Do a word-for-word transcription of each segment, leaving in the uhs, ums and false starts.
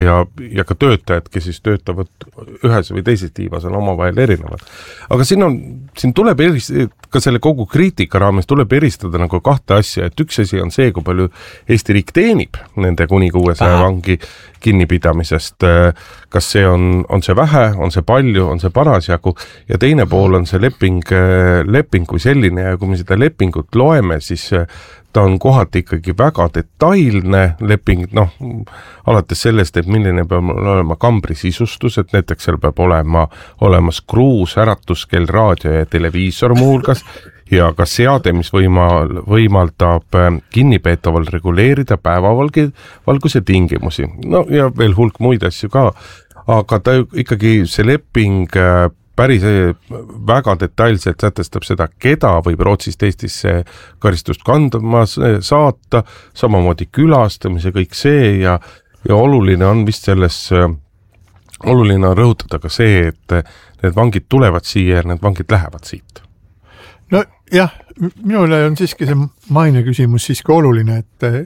ja, ja ka töötajad, kes siis töötavad ühes või teises tiivas, on omavahel erinevad. Aga siin on, siin tuleb eristada, ka selle kogu kriitika raames tuleb eristada nagu kahte asja, et üks asi on see, kui palju Eesti riik teenib nende kuni kuuesaja vangi kinnipidamisest, kas see on, on see vähe, on see palju, on see parasjagu ja teine pool on see leping, leping kui selline ja kui me seda lepingut loeme, siis ta on kohati ikkagi väga detailne leping, noh, alates sellest, et milline peab olema kambri sisustus, et näiteks seal peab olema olemas kruus, äratuskell, raadio ja televiisor muuhulgas ja ka seade, mis võima, võimaldab kinnipeetaval reguleerida päevavalguse tingimusi. No ja veel hulk muid asju ka, aga ta ikkagi see leping päris väga detailselt sätestab seda, keda võib Rootsist Eestisse karistust kandma saata, samamoodi külastamise, kõik see ja, ja oluline on vist selles, oluline on rõhutada ka see, et need vangid tulevad siia ja need vangid lähevad siit. No jah, minule on siiski see maine küsimus siiski oluline,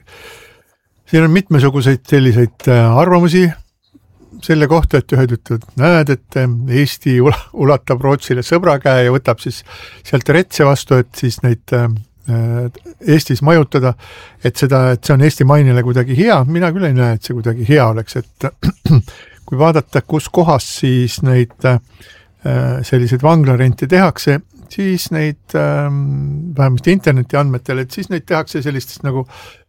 et siin on mitmesuguseid selliseid arvamusi, selle kohta, et ühed ütlevad, näed, et Eesti ulatab Rootsile sõbra käe ja võtab siis sealt retse vastu, et siis neid Eestis majutada, et seda, et see on Eesti mainile kuidagi hea, mina küll ei näe, et see kuidagi hea oleks, et kui vaadata, kus kohas siis neid selliseid vanglarente tehakse, siis neid vähemasti interneti andmetel, et siis neid tehakse sellistest nagu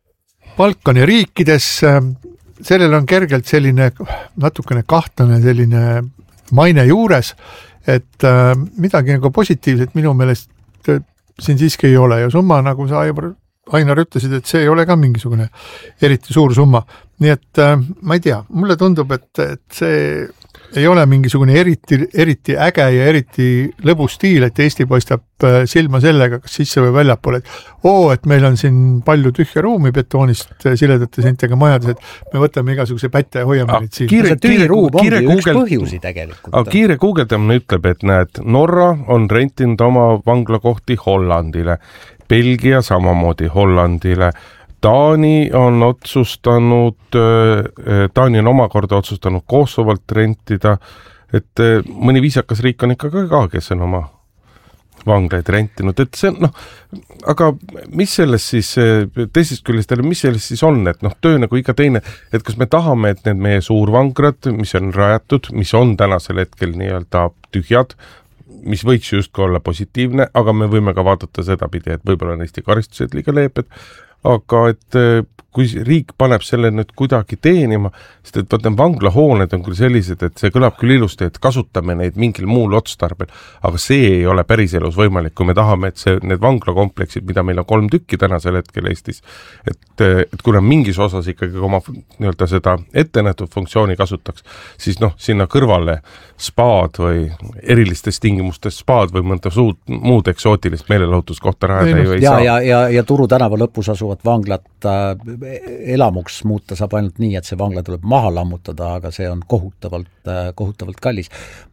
Balkani riikides, sellel on kergelt selline natukene kahtlane selline maine juures, et äh, midagi nagu positiivset minu meelest äh, siin siiski ei ole ja summa, nagu sa Aivar, Ainar ütlesid, et see ei ole ka mingisugune eriti suur summa. Nii et äh, ma ei tea, mulle tundub, et, et see ei ole mingisugune eriti, eriti äge ja eriti lõbu stiil, et Eesti paistab silma sellega, kas sisse või väljapoole, et oo, et meil on siin palju tühja ruumi betoonist siledate seintega majades, et me võtame igasuguse pätte ja hoiame neid siin. Kiire, kiire, kiire, üks põhjusi tegelikult. Aga kiire guugeldamine ütleb, et näed, Norra on rentinud oma vanglakohti Hollandile, Belgia samamoodi Hollandile, Taani on otsustanud, Taani on omakorda otsustanud Kosovalt rentida, et mõni viisakas riik on ikka ka, kes on oma vanglaid rentinud, et see noh, aga mis selles siis, teisest küljest, mis selles siis on, et noh, töö nagu iga teine, et kas me tahame, et need meie suurvangrad, mis on rajatud, mis on tänasel hetkel nii-öelda tühjad, mis võiks just olla positiivne, aga me võime ka vaadata seda pidi, et võib-olla on Eesti karistused liiga leeped, aga et kui riik paneb selle nüüd kuidagi teenima, sest et vaata, vanglahooned on küll sellised, et see kõlab küll ilusti, et kasutame neid mingil muul otstarbel, aga see ei ole päris elus võimalik, kui me tahame, et see, need vanglakompleksid, mida meil on kolm tükki tänasel hetkel Eestis, et, et kui nad mingis osas ikkagi oma nii-öelda seda ettenähtud funktsiooni kasutaks, siis noh, sinna kõrvale spaad või erilistes tingimustes spaad või mõnda suud, muud eksootilist meelelahutuskohta rajada ju ei ja, saa. Ja, ja, ja Turu tänava lõpus asuvat vanglat äh, elamuks muuta saab ainult nii, et see vangla tuleb maha lammutada, aga see on kohutavalt, äh, kohutavalt kallis.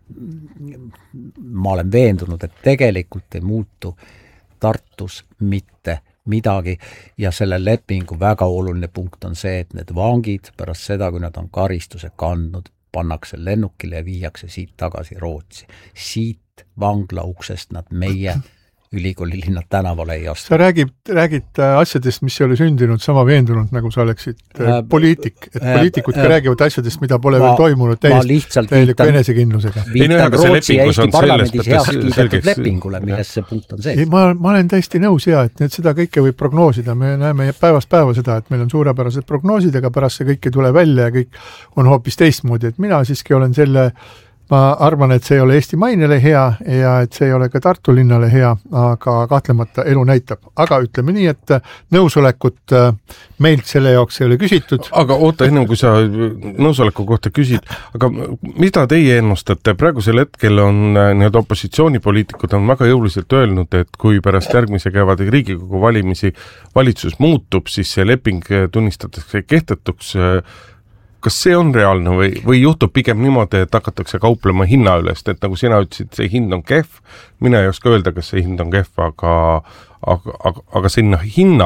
Ma olen veendunud, et tegelikult ei muutu Tartus mitte midagi ja selle lepingu väga oluline punkt on see, et need vangid pärast seda, kui nad on karistuse kandnud, pannakse lennukile ja viiakse siit tagasi Rootsi. Siit vangla uksest nad meie ülikooli linna tänavale ei astu. Sa räägid, räägid asjadest, mis ei ole sündinud sama veendunud, nagu sa oleksid äh, poliitik. Et äh, poliitikud äh, räägivad asjadest, mida pole ma, veel toimunud täieliku enesekindlusega. Viitan Rootsi ja Eesti parlamendis heaks kiidetud lepingule, milles see punkt on sees. Ma, ma olen täiesti nõus ja, et need, seda kõike võib prognoosida. Me näeme päevast päeva seda, et meil on suurepärased prognoosid, aga pärast see kõik ei tule välja ja kõik on hoopis teistmoodi. Et mina siiski olen selle ma arvan, et see ei ole Eesti mainele hea ja et see ei ole ka Tartu linnale hea, aga kahtlemata elu näitab. Aga ütleme nii, et nõusolekut meilt selle jaoks ei ole küsitud. Aga oota, enne kui sa nõusoleku kohta küsid, aga mida teie ennustate? Praegusel hetkel on need opositsioonipoliitikud on väga jõuliselt öelnud, et kui pärast järgmise kevade Riigikogu valimisi valitsus muutub, siis see leping tunnistatakse kehtetuks. Kas see on reaalne või, või juhtub pigem niimoodi, et hakatakse kauplema hinna ülest, et nagu sina ütlesid, see hind on kehv, mina ei oska öelda, kas see hind on kehv, aga, aga, aga, aga sinna hinna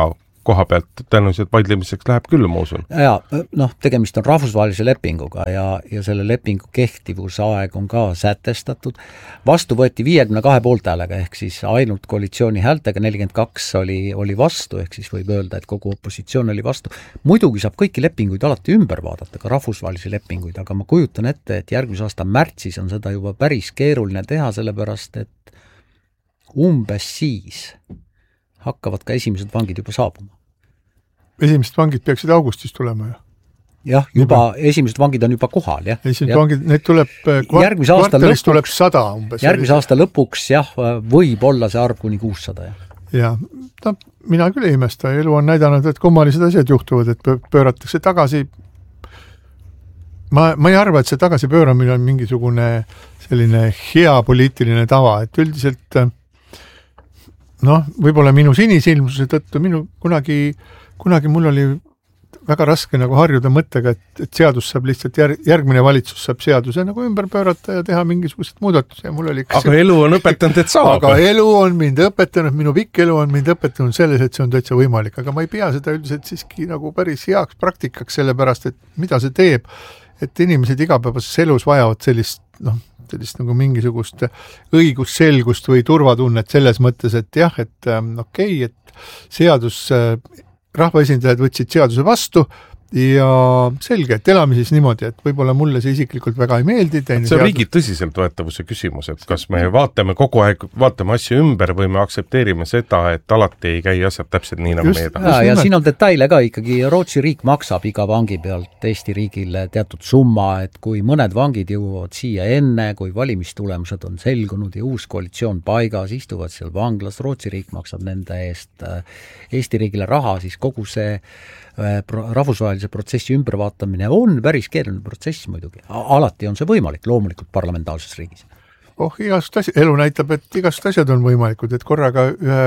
koha pealt tõenäoliselt vaidlemiseks läheb küll, ma usun. Ja noh, tegemist on rahvusvahelise lepinguga ja, ja selle lepingu kehtivusaeg on ka sätestatud. Vastu võeti viiekümne kahe poolthäälega, ehk siis ainult koalitsiooni häältega, nelikümmend kaks oli, oli vastu, ehk siis võib öelda, et kogu opositsioon oli vastu. Muidugi saab kõiki lepinguid alati ümber vaadata, ka rahvusvahelisi lepinguid, aga ma kujutan ette, et järgmise aasta märtsis on seda juba päris keeruline teha, sellepärast et umbes siis hakkavad ka esimesed vangid juba saabuma. Esimesed vangid peaksid augustis tulema ju? Jah, juba, juba esimesed vangid on juba kohal, jah. Esimesed ja. vangid, need tuleb kvart, kvartalis lõpuks, tuleb sada umbes. Järgmise aasta lõpuks, jah, võib olla see arv kuni kuussada, jah. Ja, no, mina küll ei imesta, elu on näidanud, et kummalised asjad juhtuvad, et pööratakse tagasi. Ma, ma ei arva, et see tagasi pööramine on mingisugune selline hea poliitiline tava, et üldiselt noh, võib-olla minu sinisilmsuse tõttu, minu kunagi, kunagi mul oli väga raske nagu harjuda mõttega, et, et seadus saab lihtsalt järg, järgmine valitsus saab seaduse nagu ümber pöörata ja teha mingisugused muudatuse ja mul oli aga see, elu on õpetanud, et saab. Aga elu on mind õpetanud, minu pikk elu on mind õpetanud selles, et see on täitsa võimalik, aga ma ei pea seda üldiselt siiski nagu päris heaks praktikaks, sellepärast, et mida see teeb, et inimesed igapäevases elus vajavad sellist, noh, sellist nagu mingisugust õigusselgust või turvatunnet selles mõttes, et jah, et ähm, okei, okay, et seadus, äh, rahvaesindajad võtsid seaduse vastu ja selge, et elame siis niimoodi, et võib-olla mulle see isiklikult väga ei meeldi. See on seadus... riigi tõsiseltvõetavuse küsimus, et kas me vaatame kogu aeg, vaatame asju ümber või me aktsepteerime seda, et alati ei käi asjad täpselt nii, nagu me ja, ja siin on detaile ka ikkagi, Rootsi riik maksab iga vangi pealt Eesti riigile teatud summa, et kui mõned vangid jõuavad siia enne, kui valimistulemused on selgunud ja uus koalitsioon paigas, istuvad seal vanglas, Rootsi riik maksab nende eest Eesti riigile raha, siis kogu see rahvusvahelise protsessi ümbervaatamine on päris keeruline protsess muidugi. Alati on see võimalik, loomulikult parlamentaarses riigis. Oh, igast asjad, elu näitab, et igast asjad on võimalikud, et korraga ühe,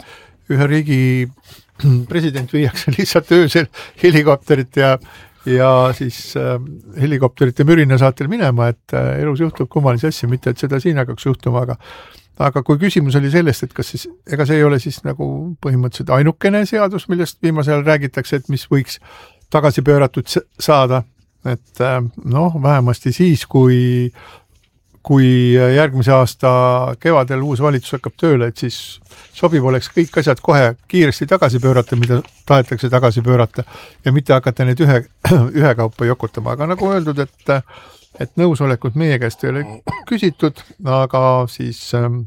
ühe riigi president viiakse lihtsalt öösel helikopterit ja, ja siis äh, helikopterite mürina saatel minema, et äh, elus juhtub kummalisi asju, mitte et seda siin hakkaks juhtuma, aga Aga kui küsimus oli sellest, et kas siis, ega see ei ole siis nagu põhimõtteliselt ainukene seadus, millest viimasel räägitakse, et mis võiks tagasi pööratud saada, et noh, vähemasti siis, kui, kui järgmise aasta kevadel uus valitsus hakkab tööle, et siis sobib oleks kõik asjad kohe kiiresti tagasi pöörata, mida tahetakse tagasi pöörata ja mitte hakata neid ühe, ühe kaupa jokutama, aga nagu öeldud, et et nõusolekut meie käest ei ole küsitud, aga siis ähm,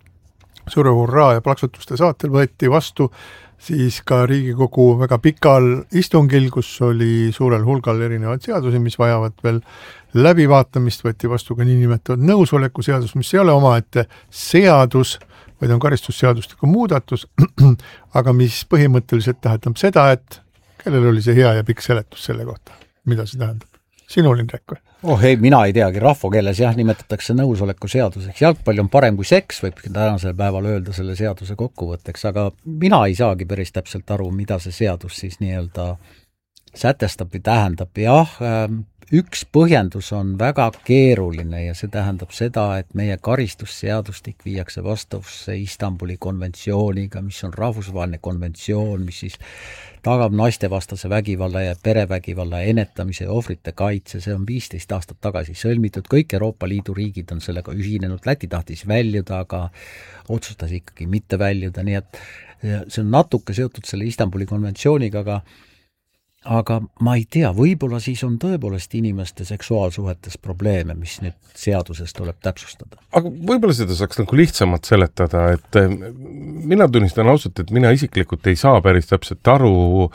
suure hurraa ja plaksutuste saatel võeti vastu siis ka Riigikogu väga pikal istungil, kus oli suurel hulgal erinevaid seadusi, mis vajavad veel läbivaatamist, võeti vastu ka niinimetatud nõusoleku seadus, mis ei ole omaette seadus, vaid on karistusseadustiku muudatus, aga mis põhimõtteliselt tähendab seda, et kellel oli see hea ja pikk seletus selle kohta, mida see tähendab. Sinul, Indrek, või? Oh ei, mina ei teagi, rahvakeeles jah, nimetatakse nõusoleku seaduseks. Jalgpall on parem kui seks, võib tänasel päeval öelda selle seaduse kokkuvõtteks, aga mina ei saagi päris täpselt aru, mida see seadus siis nii-öelda sätestab või tähendab. Jah, üks põhjendus on väga keeruline ja see tähendab seda, et meie karistusseadustik viiakse vastavusse Istanbuli konventsiooniga, mis on rahvusvaheline konventsioon, mis siis tagab naistevastase vägivalla ja perevägivalla ennetamise ja ohvrite kaitse. See on viisteist aastat tagasi sõlmitud, kõik Euroopa Liidu riigid on sellega ühinenud, Läti tahtis väljuda, aga otsustas ikkagi mitte väljuda, nii et see on natuke seotud selle Istanbuli konventsiooniga, aga aga ma ei tea, võib-olla siis on tõepoolest inimeste seksuaalsuhetes probleeme, mis nüüd seaduses tuleb täpsustada. Aga võib-olla seda saaks nagu lihtsamalt seletada, et mina tunnistan ausalt, et mina isiklikult ei saa päris täpselt aru,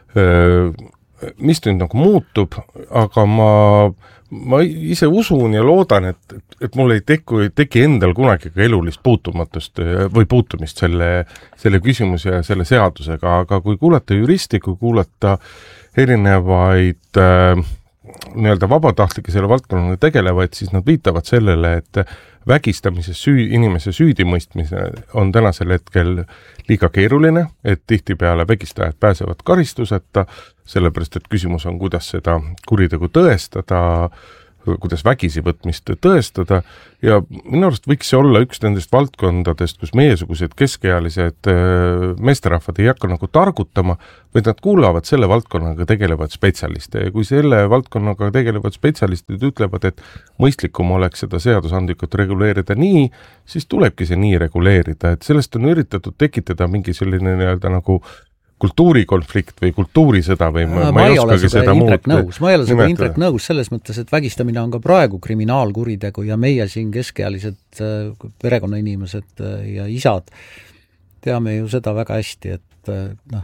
mis nüüd nagu muutub, aga ma, ma ise usun ja loodan, et, et mul ei teku, teki endal kunagi ka elulist puutumatust või puutumist selle, selle küsimuse ja selle seadusega, aga kui kuulata juristi, kui kuulata erinevaid äh, nii-öelda vabatahtlikke selle valdkonnaga tegelevaid, siis nad viitavad sellele, et vägistamises süü, inimese süüdimõistmise on tänasel hetkel liiga keeruline, et tihtipeale vägistajad pääsevad karistuseta, sellepärast et küsimus on, kuidas seda kuritegu tõestada, kuidas vägisi võtmist tõestada ja minu arust võiks see olla üks nendest valdkondadest, kus meiesugused keskealised meesterahvad ei hakka nagu targutama, vaid nad kuulavad selle valdkonnaga tegelevad spetsialiste ja kui selle valdkonnaga tegelevad spetsialistid ütlevad, et mõistlikum oleks seda seadusandlikult reguleerida nii, siis tulebki see nii reguleerida, et sellest on üritatud tekitada mingi selline nii-öelda nagu kultuurikonflikt või kultuurisõda või ma, ma, ma ei oskagi seda muud nõus. Ma ei ole seda Indrek nõus selles mõttes, et vägistamine on ka praegu kriminaalkuritegu ja meie siin keskealised perekonnainimesed ja isad teame ju seda väga hästi, et noh,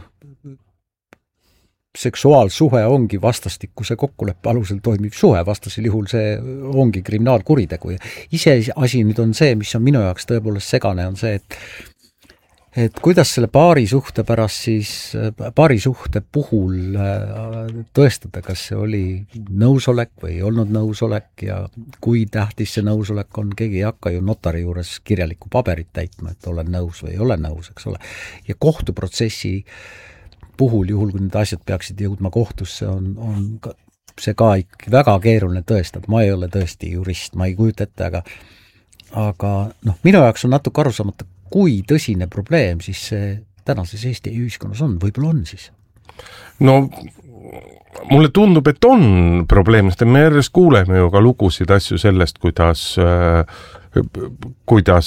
seksuaalsuhe ongi vastastikuse kokkuleppe alusel toimiv suhe, vastasel juhul see ongi kriminaalkuritegu ja ise asi nüüd on see, mis on minu jaoks tõepoolest segane, on see, et et kuidas selle paari suhte pärast siis, paari suhte puhul tõestada, kas see oli nõusolek või ei olnud nõusolek ja kui tähtis see nõusolek on, keegi ei hakka ju notari juures kirjalikku paberit täitma, et olen nõus või ei ole nõus, eks ole. Ja kohtuprotsessi puhul, juhul kui need asjad peaksid jõudma kohtusse, on, on ka, see ka ikkagi väga keeruline tõestada, ma ei ole tõesti jurist, ma ei kujuta ette, aga aga noh, minu jaoks on natuke arusaamata, kui tõsine probleem siis see tänases Eesti ühiskonnas on, võib-olla on siis? No mulle tundub, et on probleem, sest me järjest kuuleme ju ka lugusid asju sellest, kuidas kuidas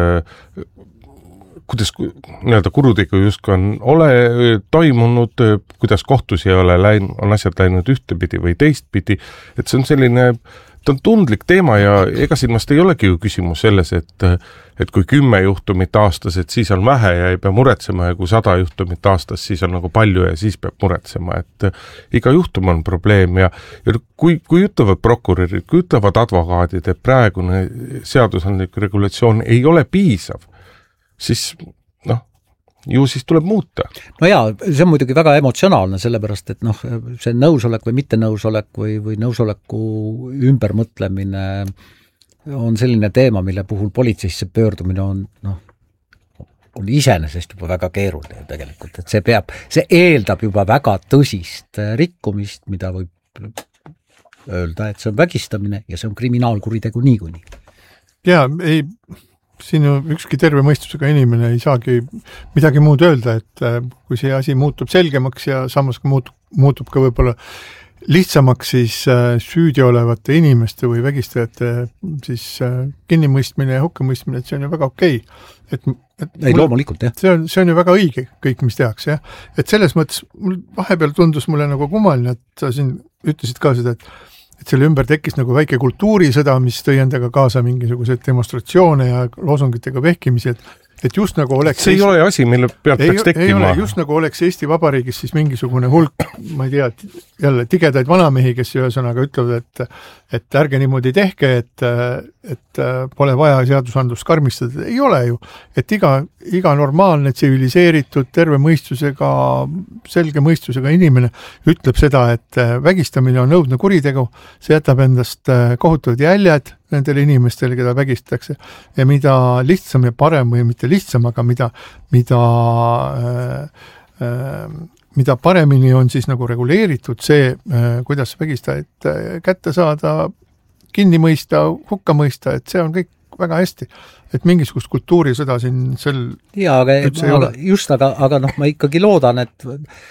kuidas nii-öelda kurutegu justkui on ole toimunud, kuidas kohtus ei ole läinud, on asjad läinud ühtepidi või teistpidi, et see on selline ta on tundlik teema ja ega siin vast ei olegi ju küsimus selles, et, et kui kümme juhtumit aastas, et siis on vähe ja ei pea muretsema ja kui sada juhtumit aastas, siis on nagu palju ja siis peab muretsema, et iga juhtum on probleem ja, ja kui, kui ütlevad prokurörid, kui ütlevad advokaadid, et praegune seadusandlik regulatsioon ei ole piisav, siis noh, ju siis tuleb muuta. No jaa, see on muidugi väga emotsionaalne, sellepärast, et noh, see nõusolek või mitte nõusolek või, või nõusoleku ümbermõtlemine on selline teema, mille puhul politseisse pöördumine on, noh, on iseenesest juba väga keeruline tegelikult, et see peab, see eeldab juba väga tõsist rikkumist, mida võib öelda, et see on vägistamine ja see on kriminaalkuritegu niikuinii. Jaa, ei siin ju ükski terve mõistusega inimene ei saagi midagi muud öelda, et kui see asi muutub selgemaks ja samas muutub, muutub ka võib-olla lihtsamaks, siis süüdi olevate inimeste või vägistajate siis kinnimõistmine ja hukkamõistmine, et see on ju väga okei. Et, et ei, mulle, loomulikult, jah. See on, see on ju väga õige kõik, mis tehakse, jah. Et selles mõttes vahepeal tundus mulle nagu kummaline, et sa siin ütlesid ka seda, et et selle ümber tekkis nagu väike kultuurisõda, mis tõi endaga kaasa mingisuguseid demonstratsioone ja loosungitega vehkimisi, et, et just nagu oleks... See ei Eesti... ole asi, mille pealt peaks tekkima. Ei ole, just nagu oleks Eesti Vabariigis siis mingisugune hulk, ma ei tea, jälle tigedaid vanamehi, kes ühesõnaga ütlevad, et, et ärge niimoodi tehke, et, et pole vaja seadusandlust karmistada. Ei ole ju, et iga, iga normaalne, tsiviliseeritud, terve mõistusega, selge mõistusega inimene ütleb seda, et vägistamine on õudne kuritegu, see jätab endast kohutavad jäljed nendele inimestele, keda vägistatakse ja mida lihtsam ja parem või mitte lihtsam, aga mida, mida, äh, äh, mida paremini on siis nagu reguleeritud see, äh, kuidas vägistajaid kätte saada, kinni mõista, hukka mõista, et see on kõik väga hästi. Et mingisugust kultuurisõda siin sel jaa, aga, aga just, aga, aga noh, ma ikkagi loodan, et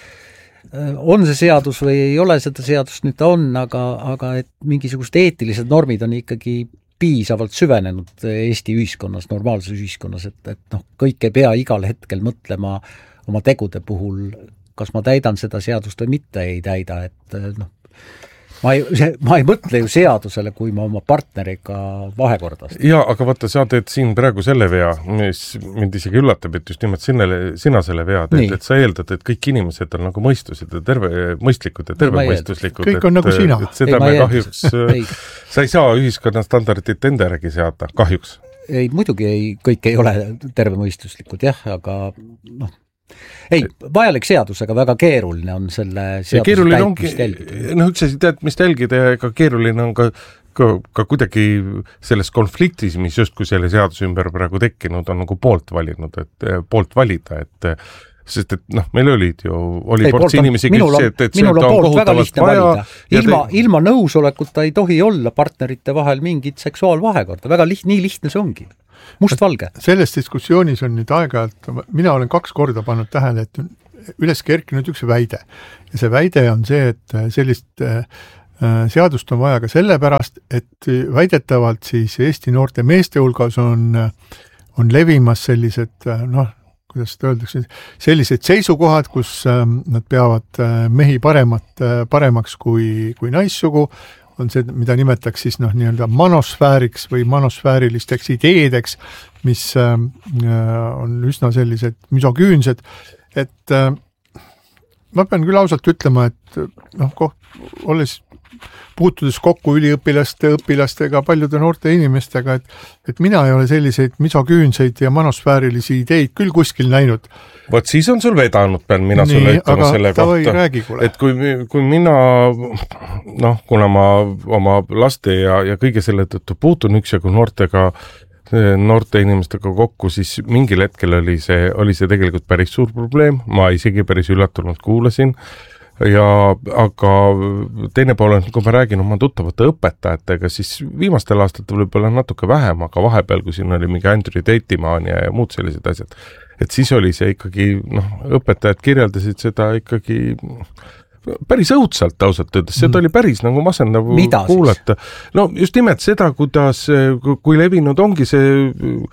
on see seadus või ei ole seda seadust, nüüd ta on, aga, aga et mingisugused eetilised normid on ikkagi piisavalt süvenenud Eesti ühiskonnas, normaalses ühiskonnas, et, et noh, kõik ei pea igal hetkel mõtlema oma tegude puhul, kas ma täidan seda seadust või mitte ei täida, et noh, ma ei, ma ei mõtle ju seadusele, kui ma oma partneriga vahekordas. Jaa, aga vaata, sa teed siin praegu selle vea, mis mind isegi üllatab, et just nimelt sinele, sina selle vea teed, et sa eeldad, et kõik inimesed on nagu mõistused ja terve, mõistlikud ja tervemõistuslikud. Kõik on et, nagu sina. Et seda ei, me kahjuks, ei. Sa ei saa ühiskonna standardit enda järgi seada, kahjuks. Ei, muidugi ei, kõik ei ole tervemõistuslikud, jah, aga noh, ei, vajalik seadus, aga väga keeruline on selle seaduse täitmist jälgida. No üks asi täitmist jälgida ja ega keeruline on ka, ka, ka kuidagi selles konfliktis, mis just kui selle seaduse ümber praegu tekkinud, on nagu poolt valinud, et poolt valida, et sest et noh, meil olid ju, oli ei, ports inimesi, minul on, et, et minul on poolt väga lihtne vaja, valida. Ilma, te... ilma nõusolekuta ei tohi olla partnerite vahel mingit seksuaalvahekorda. Väga liht, nii lihtne see ongi. Mustvalge. Selles diskussioonis on nüüd aeg-ajalt, mina olen kaks korda pannud tähele, et üles kerkinud üks väide. Ja see väide on see, et sellist seadust on vaja ka sellepärast, et väidetavalt siis Eesti noorte meeste hulgas on, on levimas sellised, noh, kuidas seda öeldakse, sellised seisukohad, kus nad peavad mehi paremat, paremaks kui, kui naissugu, on see, mida nimetaks siis noh, nii-öelda manosfääriks või manosfäärilisteks ideedeks, mis on üsna sellised misogüünsed, et ma pean küll ausalt ütlema, et noh, koht, olles puutudes kokku üliõpilaste, õpilastega, paljude noorte inimestega, et, et mina ei ole selliseid misogüünseid ja manosfäärilisi ideid küll kuskil näinud. Vot siis on sul vedanud, pean mina Nii, sulle ütlema selle kohta, räägi, et kui, kui mina, noh, kuna ma oma laste ja, ja kõige selle tõttu puutun üksjagu noortega, noorte inimestega kokku, siis mingil hetkel oli see, oli see tegelikult päris suur probleem, ma isegi päris üllatunud kuulasin, ja aga teine pool on, kui ma räägin oma tuttavate õpetajatega, siis viimastel aastatel võib-olla natuke vähem, aga vahepeal, kui siin oli mingi Andrew Tate-maania ja muud sellised asjad, et siis oli see ikkagi, noh, õpetajad kirjeldasid seda ikkagi päris õudsalt ausalt öeldes, seda mm. oli päris nagu masendav Mida kuulata. Siis? No just nimelt seda, kuidas, kui levinud ongi see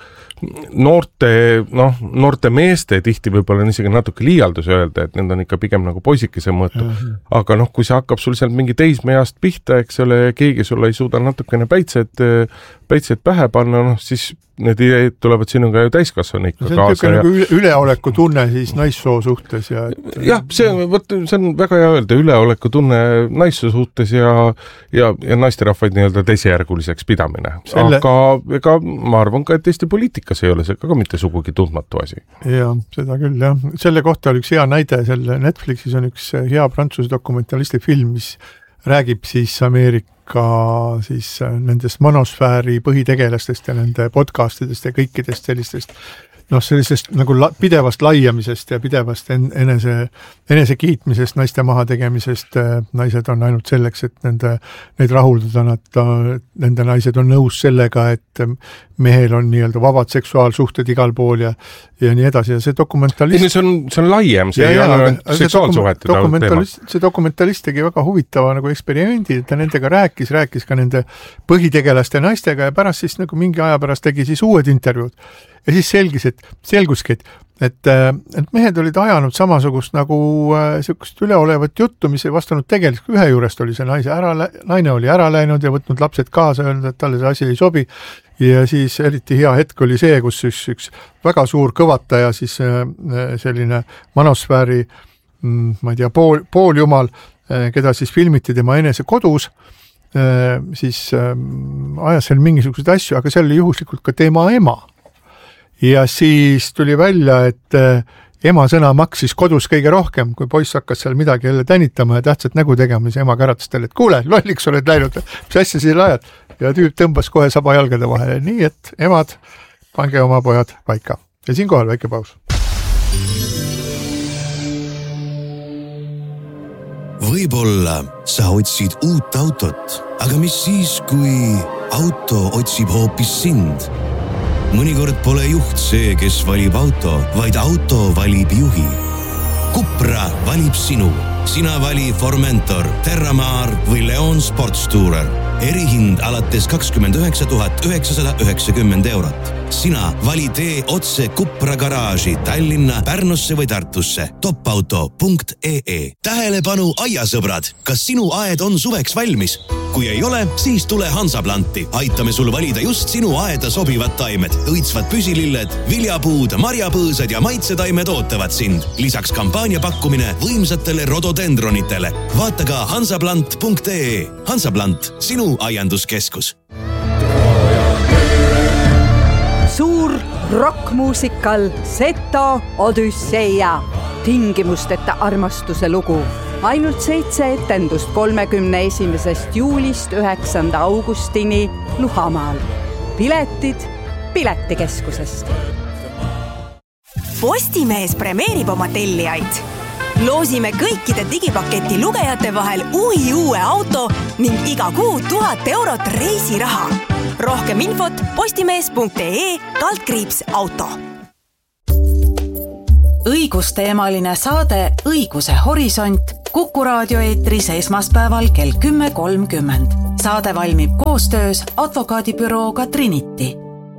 noorte, noh, noorte meeste tihti võib-olla on isegi natuke liialdus öelda, et need on ikka pigem nagu poisikese mõõtu. Mm-hmm. Aga noh, kui see hakkab sul sealt mingi teismeast pihta, eks ole, keegi sulle ei suuda natukene päitsed, päitsed pähe panna, noh, siis need ideed tulevad sinuga ju täiskasvanu ikka see kaasa. See on nagu üleoleku tunne siis naissoo suhtes. Ja, et... jah, see, võt, see on väga hea öelda, üleoleku tunne naissoo suhtes ja, ja, ja naisterahvaid nii-öelda teisejärguliseks pidamine. Selle... Aga ega ma arvan ka, et Eesti poliitikas ei ole see ka mitte sugugi tundmatu asi. Ja, seda küll, jah. Selle kohta oli üks hea näide, selle Netflixis on üks hea prantsuse dokumentalisti film, mis räägib siis Ameerika siis nendest manosfääri põhitegelastest ja nende podcastidest ja kõikidest sellistest, noh, sellisest nagu la, pidevast laiamisest ja pidevast en, enese, enese kiitmisest, naiste maha tegemisest. Naised on ainult selleks, et nende, neid rahuldada, nad, nende naised on nõus sellega, et mehel on nii-öelda vabad seksuaalsuhted igal pool ja, ja nii edasi. Ja see dokumentalist... See on, see on laiem, see ja, ei ole seksuaalsuhete dokumentalist, teema. See dokumentalist tegi väga huvitava nagu eksperimendi, et ta nendega rääkis, rääkis ka nende põhitegelaste naistega ja pärast siis nagu mingi aja pärast tegi siis uued intervjuud. Ja siis selgis, et selguski, et, et, et mehed olid ajanud samasugust nagu äh, sellist üleolevat juttu, mis ei vastanud tegelikult. Ühe juurest oli see naise ära, naine oli ära läinud ja võtnud lapsed kaasa, öelnud, et talle see asi ei sobi. Ja siis eriti hea hetk oli see, kus üks, üks väga suur kõvataja, siis äh, selline manosfääri, mm, ma ei tea, pool, pooljumal, äh, keda siis filmiti tema enese kodus, äh, siis äh, ajas seal mingisuguseid asju, aga seal oli juhuslikult ka tema ema. Ja siis tuli välja, et ema sõna maksis kodus kõige rohkem, kui poiss hakkas seal midagi jälle tänitama ja tähtsat nägu tegema, siis ema käratas talle, et kuule, lolliks oled läinud, mis asja siin ajad? Ja tüüp tõmbas kohe saba jalgade vahele, nii et emad, pange oma pojad paika. Ja siinkohal väike paus. Võib-olla sa otsid uut autot, aga mis siis, kui auto otsib hoopis sind? Mõnikord pole juht see, kes valib auto, vaid auto valib juhi. Cupra valib sinu. Sina vali Formentor, Terramar või Leon Sportstourer. Erihind alates kakskümmend üheksa tuhat üheksasada üheksakümmend eurot. Sina vali tee otse Cupra garaaži Tallinna, Pärnusse või Tartusse. topauto punkt ee. Tähelepanu aiasõbrad, kas sinu aed on suveks valmis? Kui ei ole, siis tule Hansaplanti. Aitame sul valida just sinu aeda sobivad taimed. Õitsvad püsililled, viljapuud, marjapõõsad ja maitsetaimed ootavad sind. Lisaks kampaania pakkumine võimsatele rododendronitele. Vaata ka hansaplant punkt ee. Hansaplant, sinu aianduskeskus. Suur rockmuusikal Seto Odüsseia. Tingimusteta armastuse lugu. Ainult seitse etendust kolmekümne esimesest juulist üheksanda augustini Luhamaal. Piletid Piletikeskusest. Postimees premeerib oma tellijaid. Loosime kõikide digipaketi lugejate vahel uhi uue auto ning iga kuu tuhat eurot reisiraha. Rohkem infot postimees.ee kaldkriips auto. Õigusteemaline saade Õiguse horisont Kuku raadio eetris esmaspäeval kell kümme kolmkümmend. Saade valmib koostöös advokaadibürooga Trinity.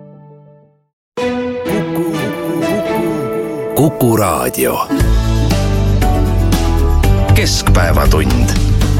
Kuku raadio. Keskpäevatund.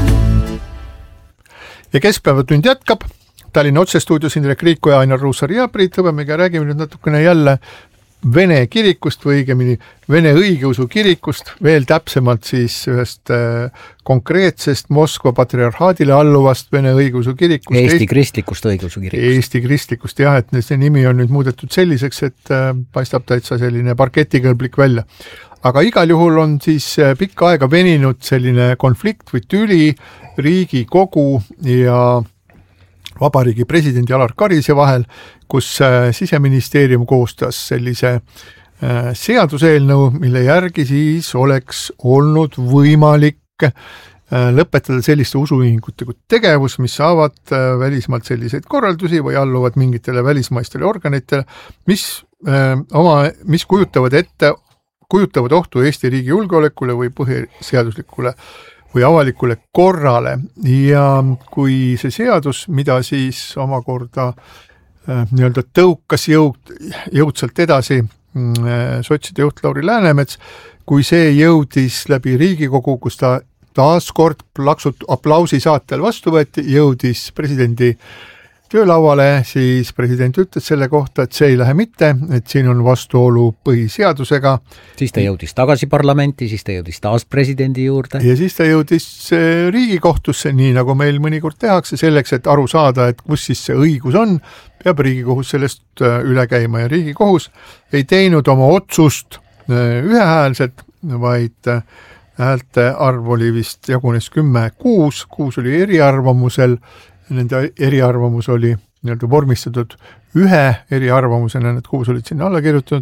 Ja Keskpäevatund jätkab. Tallinna otsestuudios Indrek Riiko ja Ainar Ruussaar ja Priit Hõbemega räägime nüüd natukene jälle Vene kirikust või õigemini Vene õigeusu kirikust, veel täpsemalt siis ühest konkreetsest Moskva patriarhaadile alluvast Vene õigeusu kirikust. Eesti kristlikust õigeusu kirikust. Eesti kristlikust, jah, et see nimi on nüüd muudetud selliseks, et paistab täitsa selline parketikõlblik välja. Aga igal juhul on siis pikka aega veninud selline konflikt või tüli Riigikogu ja Vabariigi presidendi Alar Karise vahel, kus Siseministeerium koostas sellise seaduseelnõu, mille järgi siis oleks olnud võimalik lõpetada selliste usuühingute tegevus, mis saavad välismaalt selliseid korraldusi või alluvad mingitele välismaistele organitele, mis, oma, mis kujutavad ette, kujutavad ohtu Eesti riigi julgeolekule või põhiseaduslikule või avalikule korrale. Ja kui see seadus, mida siis omakorda äh, nii-öelda tõukas jõud, jõudsalt edasi äh, sotside juht Lauri Läänemets, kui see jõudis läbi Riigikogu, kus ta taaskord plaksut aplausi saatel vastu võeti, jõudis presidendi töölauale, siis president ütles selle kohta, et see ei lähe mitte, et siin on vastuolu põhiseadusega. Siis ta jõudis tagasi parlamenti, siis ta jõudis taas presidendi juurde. Ja siis ta jõudis Riigikohtusse, nii nagu meil mõnikord tehakse, selleks, et aru saada, et kus siis see õigus on, peab Riigikohus sellest üle käima ja Riigikohus ei teinud oma otsust ühehäälselt, vaid häälte arv oli vist jagunes kümme kuus, kuus oli eriarvamusel. Nende eriarvamus oli nii-öelda vormistatud ühe eriarvamusena, need kuus olid sinna alla kirjutatud,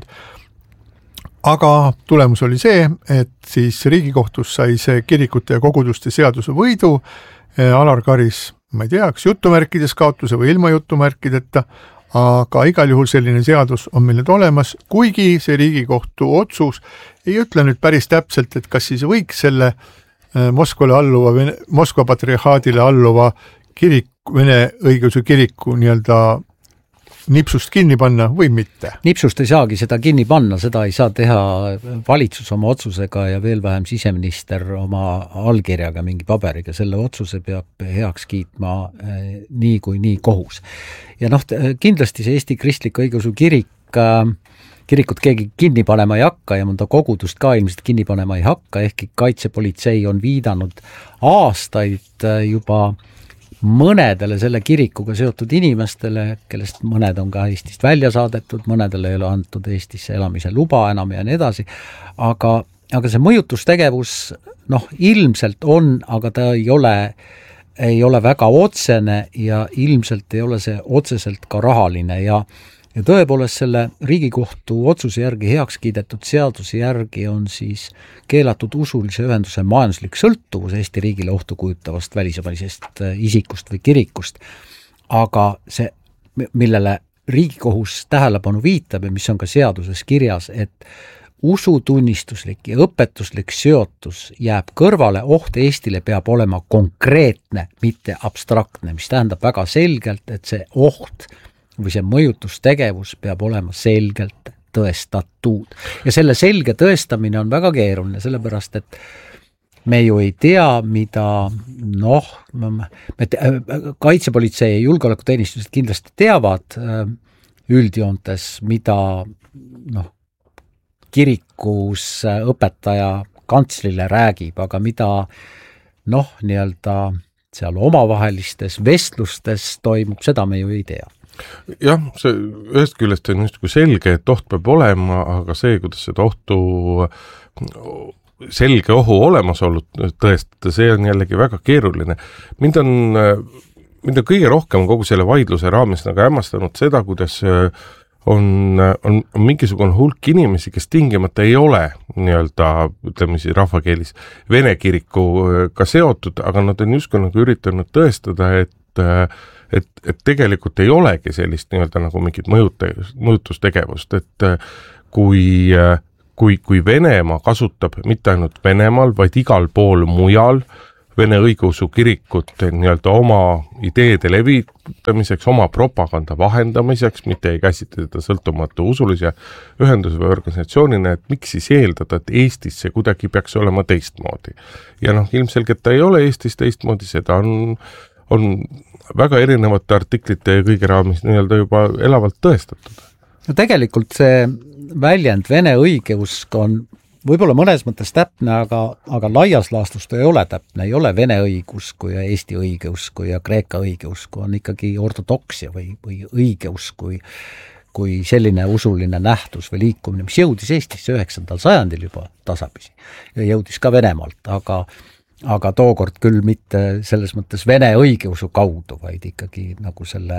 aga tulemus oli see, et siis Riigikohtus sai see kirikute ja koguduste seaduse võidu, Alar Karis, ma ei tea, kas jutumärkides kaotuse või ilma jutumärkideta, aga igal juhul selline seadus on meil nüüd olemas, kuigi see Riigikohtu otsus ei ütle nüüd päris täpselt, et kas siis võiks selle Moskvale alluva, Moskva patriarhaadile alluva kirik, Vene õigeusu kiriku nii-öelda nipsust kinni panna või mitte? Nipsust ei saagi seda kinni panna, seda ei saa teha valitsus oma otsusega ja veel vähem siseminister oma allkirjaga mingi paberiga. Selle otsuse peab heaks kiitma nii kui nii kohus. Ja noh, kindlasti see Eesti kristlik õigeusu kirik, kirikut keegi kinni panema ei hakka ja mõnda kogudust ka ilmselt kinni panema ei hakka, ehkki kaitsepolitsei on viidanud aastaid juba mõnedele selle kirikuga seotud inimestele, kellest mõned on ka Eestist välja saadetud, mõnedele ei ole antud Eestisse elamise luba enam ja nii edasi, aga, aga see mõjutustegevus noh, ilmselt on, aga ta ei ole, ei ole väga otsene ja ilmselt ei ole see otseselt ka rahaline ja Ja tõepoolest selle Riigikohtu otsuse järgi heaks kiidetud seaduse järgi on siis keelatud usulise ühenduse majanduslik sõltuvus Eesti riigile ohtu kujutavast välismaisest isikust või kirikust. Aga see, millele Riigikohus tähelepanu viitab ja mis on ka seaduses kirjas, et usutunnistuslik ja õpetuslik seotus jääb kõrvale, oht Eestile peab olema konkreetne, mitte abstraktne, mis tähendab väga selgelt, et see oht või see mõjutustegevus peab olema selgelt tõestatud. Ja selle selge tõestamine on väga keeruline, sellepärast et me ju ei tea, mida noh, me te, kaitsepolitsei ja julgeolekuteenistused kindlasti teavad üldjoontes, mida noh, kirikus õpetaja kantslile räägib, aga mida noh, nii-öelda seal omavahelistes vestlustes toimub, seda me ju ei tea. Jah, see ühest küljest on just selge, et oht peab olema, aga see, kuidas seda ohtu, selge ohu olemasolu tõestada, see on jällegi väga keeruline. Mind on, mind on kõige rohkem kogu selle vaidluse raames nagu hämmastanud seda, kuidas on, on, on mingisugune hulk inimesi, kes tingimata ei ole nii-öelda, ütleme siis rahvakeelis, Vene kirikuga seotud, aga nad on justkui nagu üritanud tõestada, et, et, et tegelikult ei olegi sellist nii-öelda nagu mingit mõjute, mõjutustegevust, et kui, kui, kui Venemaa kasutab mitte ainult Venemaal, vaid igal pool mujal Vene õigeusu kirikut nii-öelda oma ideede levitamiseks, oma propaganda vahendamiseks, mitte ei käsitleda sõltumatu usulise ühenduse või organisatsioonina, et miks siis eeldada, et Eestis see kuidagi peaks olema teistmoodi. Ja noh, ilmselgelt ta ei ole Eestis teistmoodi, seda on, on väga erinevate artiklite ja kõige raamis nii-öelda juba elavalt tõestatud. No tegelikult see väljend Vene õigeusk on võib-olla mõnes mõttes täpne, aga, aga laias laastus ta ei ole täpne, ei ole Vene õigeusku ja Eesti õigeusku ja Kreeka õigeusku, on ikkagi ortodoksia või, või õigeus kui, kui selline usuline nähtus või liikumine, mis jõudis Eestisse üheksandal sajandil juba tasapisi ja jõudis ka Venemaalt, aga, aga tookord küll mitte selles mõttes Vene õigeusu kaudu, vaid ikkagi nagu selle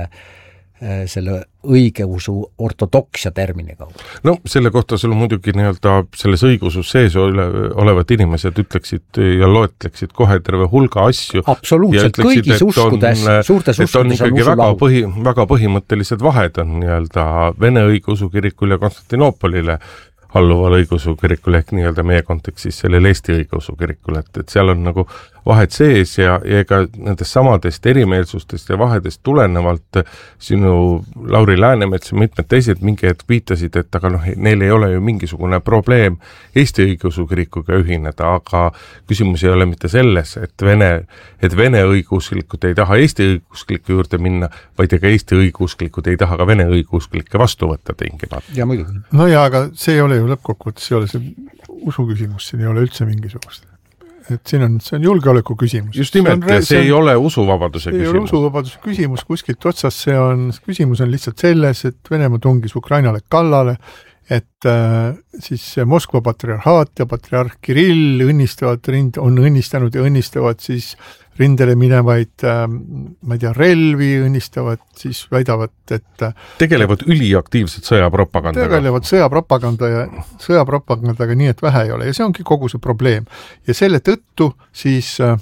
selle õigeusu ortodoksia termini kaudu. No selle kohta sul muidugi nii-öelda selles õigusus sees ole, olevad inimesed ütleksid ja loetleksid kohe terve hulga asju. Absoluutselt, kõigis uskudes, suurtes uskudes on ikkagi on väga, põhi, väga põhimõttelised vahed on nii-öelda Vene õigeusu kirikul ja Konstantinoopolile alluval õigeusu kirikul ehk nii-öelda meie kontekstis sellel Eesti õigeusu kirikul, et, et seal on nagu vahed sees ja, ja ega nendest samadest erimeelsustest ja vahedest tulenevalt sinu Lauri Läänemets ja mitmed teised mingi hetk viitasid, et aga noh, neil ei ole ju mingisugune probleem Eesti õigeusu kirikuga ühineda, aga küsimus ei ole mitte selles, et Vene, et Vene õigeusklikud ei taha Eesti õigeuskliku juurde minna, vaid ega Eesti õigeusklikud ei taha ka Vene õigeusklikke vastu võtta tingimata. Ja muidugi. No ja, aga see ei ole ju lõppkokkuvõttes, ei ole see usu küsimus, siin ei ole üldse mingisugust. Et siin on, see on julgeoleku küsimus. Just nimelt, see, on, see ei ole usuvabaduse küsimus. See ei ole usuvabaduse küsimus, kuskilt otsas see on, küsimus on lihtsalt selles, et Venemaa tungis Ukrainale kallale, et äh, siis Moskva patriarhaat ja patriarh Kirill õnnistavad, rind, on õnnistanud ja õnnistavad siis rindele minevaid, äh, ma ei tea, relvi õnnistavad, siis väidavad, et tegelevad üliaktiivselt sõjapropagandaga. Tegelevad sõjapropaganda ja sõjapropagandaga nii, et vähe ei ole ja see ongi kogu see probleem. Ja selle tõttu siis äh,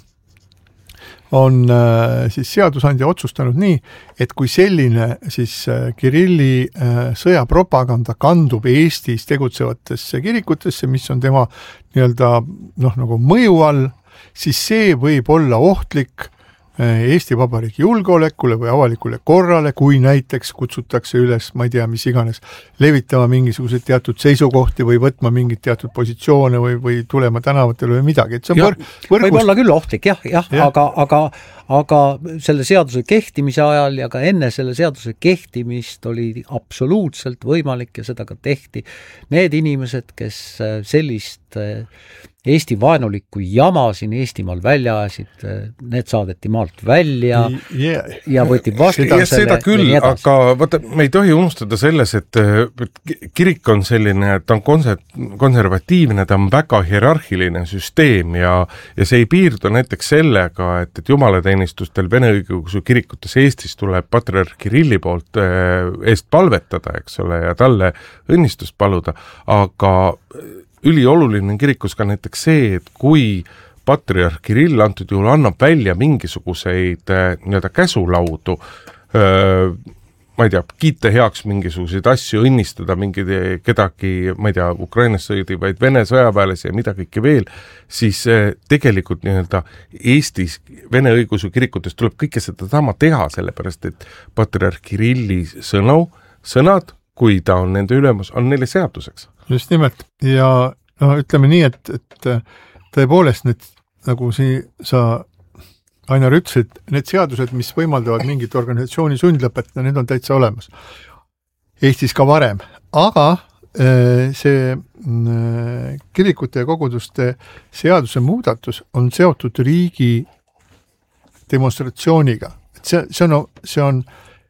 on äh, siis seadusandja otsustanud nii, et kui selline siis äh, Kirilli äh, sõjapropaganda kandub Eestis tegutsevatesse kirikutesse, mis on tema nii-öelda noh, nagu mõju all, siis see võib olla ohtlik Eesti Vabariigi julgeolekule või avalikule korrale, kui näiteks kutsutakse üles, ma ei tea, mis iganes, levitama mingisuguseid teatud seisukohti või võtma mingit teatud positsioone või, või tulema tänavatele või midagi. Et see ja, võr, võrgust... võib olla küll ohtlik, jah, jah, ja. aga, aga, aga selle seaduse kehtimise ajal ja ka enne selle seaduse kehtimist oli absoluutselt võimalik ja seda ka tehti. Need inimesed, kes sellist Eesti vaenulikku jama siin Eestimaal välja ajasid, need saadeti maalt välja yeah. ja võeti vastu ja seda küll, aga vaata, me ei tohi unustada selles, et, et kirik on selline, ta on konser, konservatiivne, ta on väga hierarhiline süsteem ja, ja see ei piirdu näiteks sellega, et, et jumalateenistustel Vene õigeusu kirikutes Eestis tuleb patriarh Kirilli poolt eest palvetada, eks ole, ja talle õnnistust paluda, aga ülioluline kirikus ka näiteks see, et kui patriarh Kirill antud juhul annab välja mingisuguseid nii-öelda käsulaudu, öö, ma ei tea, kiita heaks mingisuguseid asju, õnnistada mingi kedagi, ma ei tea, Ukrainas sõidivaid Vene sõjaväelasi ja mida kõike veel, siis tegelikult nii-öelda Eestis Vene õigeusu kirikutes tuleb kõike seda sama teha, sellepärast et patriarh Kirilli sõnu, sõnad, kui ta on nende ülemus, on neile seaduseks. Just nimelt ja no, ütleme nii, et, et tõepoolest need, nagu si, sa Ainar ütlesid, need seadused, mis võimaldavad mingit organisatsiooni sundlõpetada, need on täitsa olemas. Eestis ka varem, aga see kirikute ja koguduste seaduse muudatus on seotud riigi demonstratsiooniga. Et see, see on, see on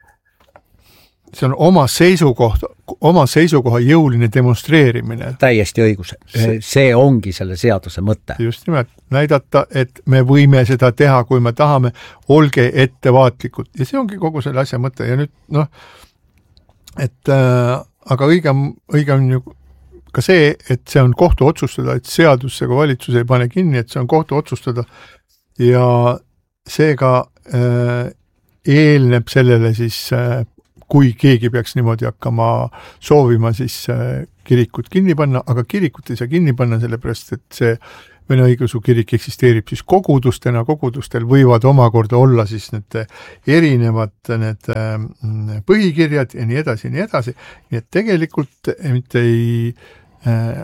see on oma seisukoht, oma seisukoha jõuline demonstreerimine. Täiesti õigus. See ongi selle seaduse mõte. Just nimelt näidata, et me võime seda teha, kui me tahame, olge ettevaatlikud. Ja see ongi kogu selle asja mõte. Ja nüüd, noh, et äh, aga õige, õige on ju ka see, et see on kohtu otsustada, et seadusega valitsus ei pane kinni, et see on kohtu otsustada ja seega äh, eelneb sellele siis, äh, kui keegi peaks niimoodi hakkama soovima, siis äh, kirikut kinni panna, aga kirikut ei saa kinni panna sellepärast, et see Vene õigeusu kirik eksisteerib siis kogudustena, kogudustel võivad omakorda olla siis need erinevad need põhikirjad ja nii edasi, nii edasi. Nii et tegelikult mitte ei äh,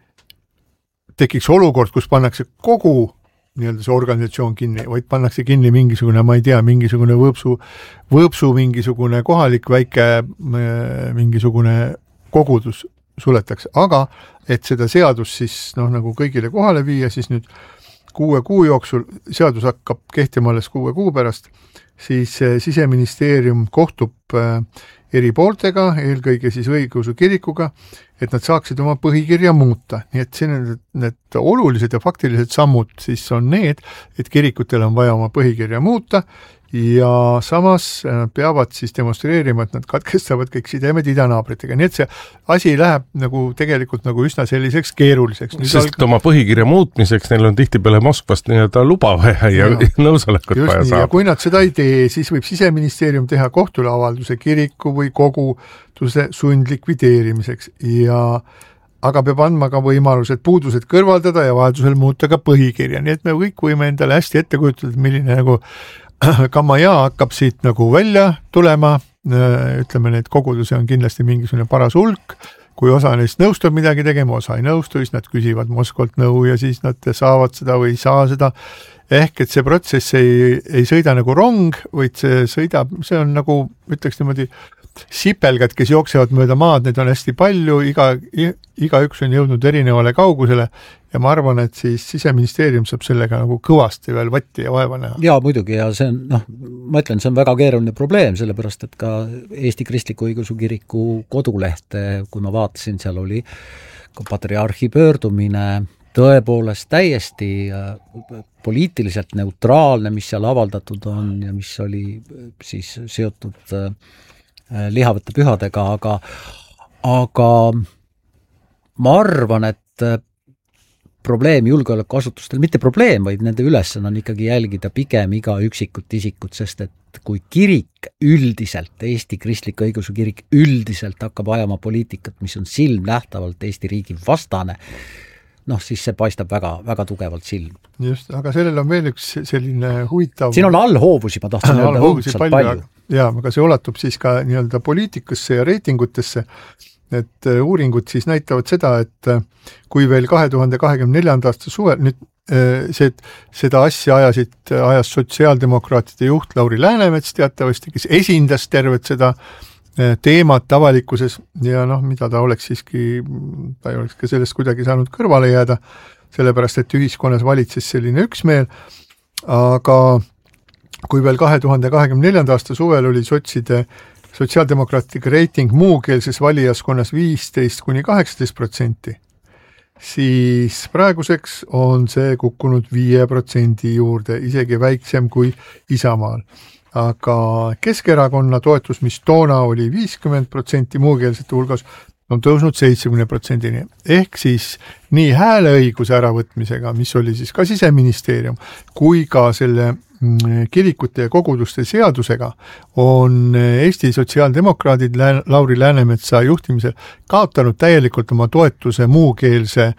tekiks olukord, kus pannakse kogu nii-öelda see organisatsioon kinni, vaid pannakse kinni mingisugune, ma ei tea, mingisugune võõpsu, võõpsu mingisugune kohalik väike mingisugune kogudus suletakse, aga et seda seadus siis noh, nagu kõigile kohale viia, siis nüüd kuue kuu jooksul, seadus hakkab kehtima alles kuue kuu pärast, siis Siseministeerium kohtub eri pooltega, eelkõige siis õigeusu kirikuga, et nad saaksid oma põhikirja muuta. Nii et siin need, need olulised ja faktilised sammud siis on need, et kirikutel on vaja oma põhikirja muuta ja samas peavad siis demonstreerima, et nad katkestavad kõik sidemed idanaabritega. Nii et see asi läheb nagu tegelikult nagu üsna selliseks keeruliseks. Nüüd Sest alg... oma põhikirja muutmiseks neil on tihtipeale Moskvast nii-öelda luba vaja ja, ja nõusolekut vaja saab. Ja kui nad seda ei tee, siis võib Siseministeerium teha kohtule avalduse kiriku või koguduse sundlikvideerimiseks ja aga peab andma ka võimalused puudused kõrvaldada ja vajadusel muuta ka põhikirja. Nii et me kõik võime endale hästi ette kujutada, milline nagu Kamaja hakkab siit nagu välja tulema, ütleme, need koguduse on kindlasti mingisugune paras hulk, kui osa neist nõustub midagi tegema, osa ei nõustu, siis nad küsivad Moskvalt nõu ja siis nad saavad seda või ei saa seda. Ehk et see protsess ei, ei sõida nagu rong, vaid see sõidab, see on nagu, ütleks niimoodi, sipelgad, kes jooksevad mööda maad, neid on hästi palju, iga, iga üks on jõudnud erinevale kaugusele ja ma arvan, et siis Siseministeerium saab sellega nagu kõvasti veel vatti ja vaeva näha. Jaa, muidugi, ja see on, noh, ma ütlen, see on väga keeruline probleem, sellepärast, et ka Eesti Kristliku Õigeusu Kiriku kodulehte, kui ma vaatasin, seal oli ka patriarhi pöördumine, tõepoolest täiesti poliitiliselt neutraalne, mis seal avaldatud on ja mis oli siis seotud lihavate pühadega, aga, aga ma arvan, et probleem julgeolekuasutustel, mitte probleem, vaid nende ülesanne on ikkagi jälgida pigem iga üksikut isikut, sest et kui kirik üldiselt, Eesti Kristlik Õigeusu Kirik üldiselt hakkab ajama poliitikat, mis on silmnähtavalt Eesti riigi vastane, noh, siis see paistab väga, väga tugevalt silm. Just, aga sellel on veel üks selline huvitav... Siin on allhoovusi, ma tahtsin öelda õudselt palju. palju. Jaa, aga see ulatub siis ka nii-öelda poliitikusse ja reitingutesse, et uuringud siis näitavad seda, et kui veel kahe tuhande kahekümne neljanda aasta suvel, nüüd see, seda asja ajasid, ajas sotsiaaldemokraatide juht Lauri Läänemets teatavasti, kes esindas tervet seda teemat avalikkuses ja noh, mida ta oleks siiski, ta ei oleks ka sellest kuidagi saanud kõrvale jääda, sellepärast, et ühiskonnas valitses selline üksmeel, aga kui veel kahe tuhande kahekümne neljanda aasta suvel oli sotside sotsiaaldemokraatide reiting muukeelses valijaskonnas viisteist kuni kaheksateist protsenti, siis praeguseks on see kukkunud viie protsendi juurde, isegi väiksem kui Isamaal. Aga Keskerakonna toetus, mis toona oli viiskümmend protsenti muukeelsete hulgas, on tõusnud seitsekümmend protsendini. Ehk siis nii hääleõiguse äravõtmisega, mis oli siis ka Siseministeerium, kui ka selle kirikute ja koguduste seadusega on Eesti sotsiaaldemokraadid Lauri Läänemetsa juhtimisel kaotanud täielikult oma toetuse muukeelse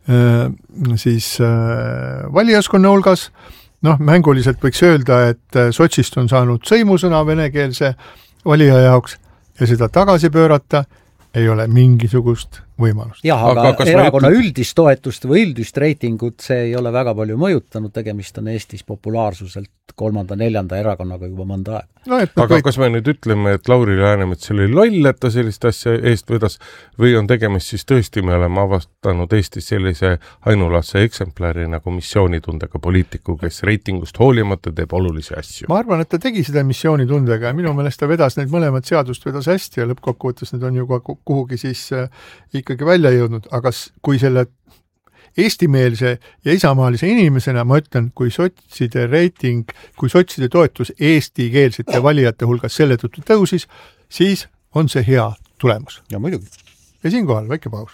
siis valijaskonna hulgas. Noh, mänguliselt võiks öelda, et sotsist on saanud sõimusõna venekeelse valija jaoks ja seda tagasi pöörata ei ole mingisugust võimalust. Jah, aga, aga erakonna ütlen... üldist toetust või üldist reitingut see ei ole väga palju mõjutanud, tegemist on Eestis populaarsuselt kolmanda, neljanda erakonnaga juba mõnda aega. No, aga kõik... kas me nüüd ütleme, et Lauri Läänemets oli loll, et ta sellist asja eest vedas või on tegemist siis tõesti, me oleme avastanud Eestis sellise ainulaadse eksemplari nagu missioonitundega poliitiku, kes reitingust hoolimata teeb olulisi asju? Ma arvan, et ta tegi seda missioonitundega ja minu meelest ta vedas need mõlemad seadust vedas hästi ja lõppkokkuvõttes need on ju kuhugi siis ikkagi välja jõudnud, aga kui selle eestimeelse ja isamaalise inimesena ma ütlen, kui sotside reiting, kui sotside toetus eestikeelsete valijate hulgas selle tõttu tõusis, siis on see hea. tulemus. Ja muidugi. Ja siinkohal väike paus.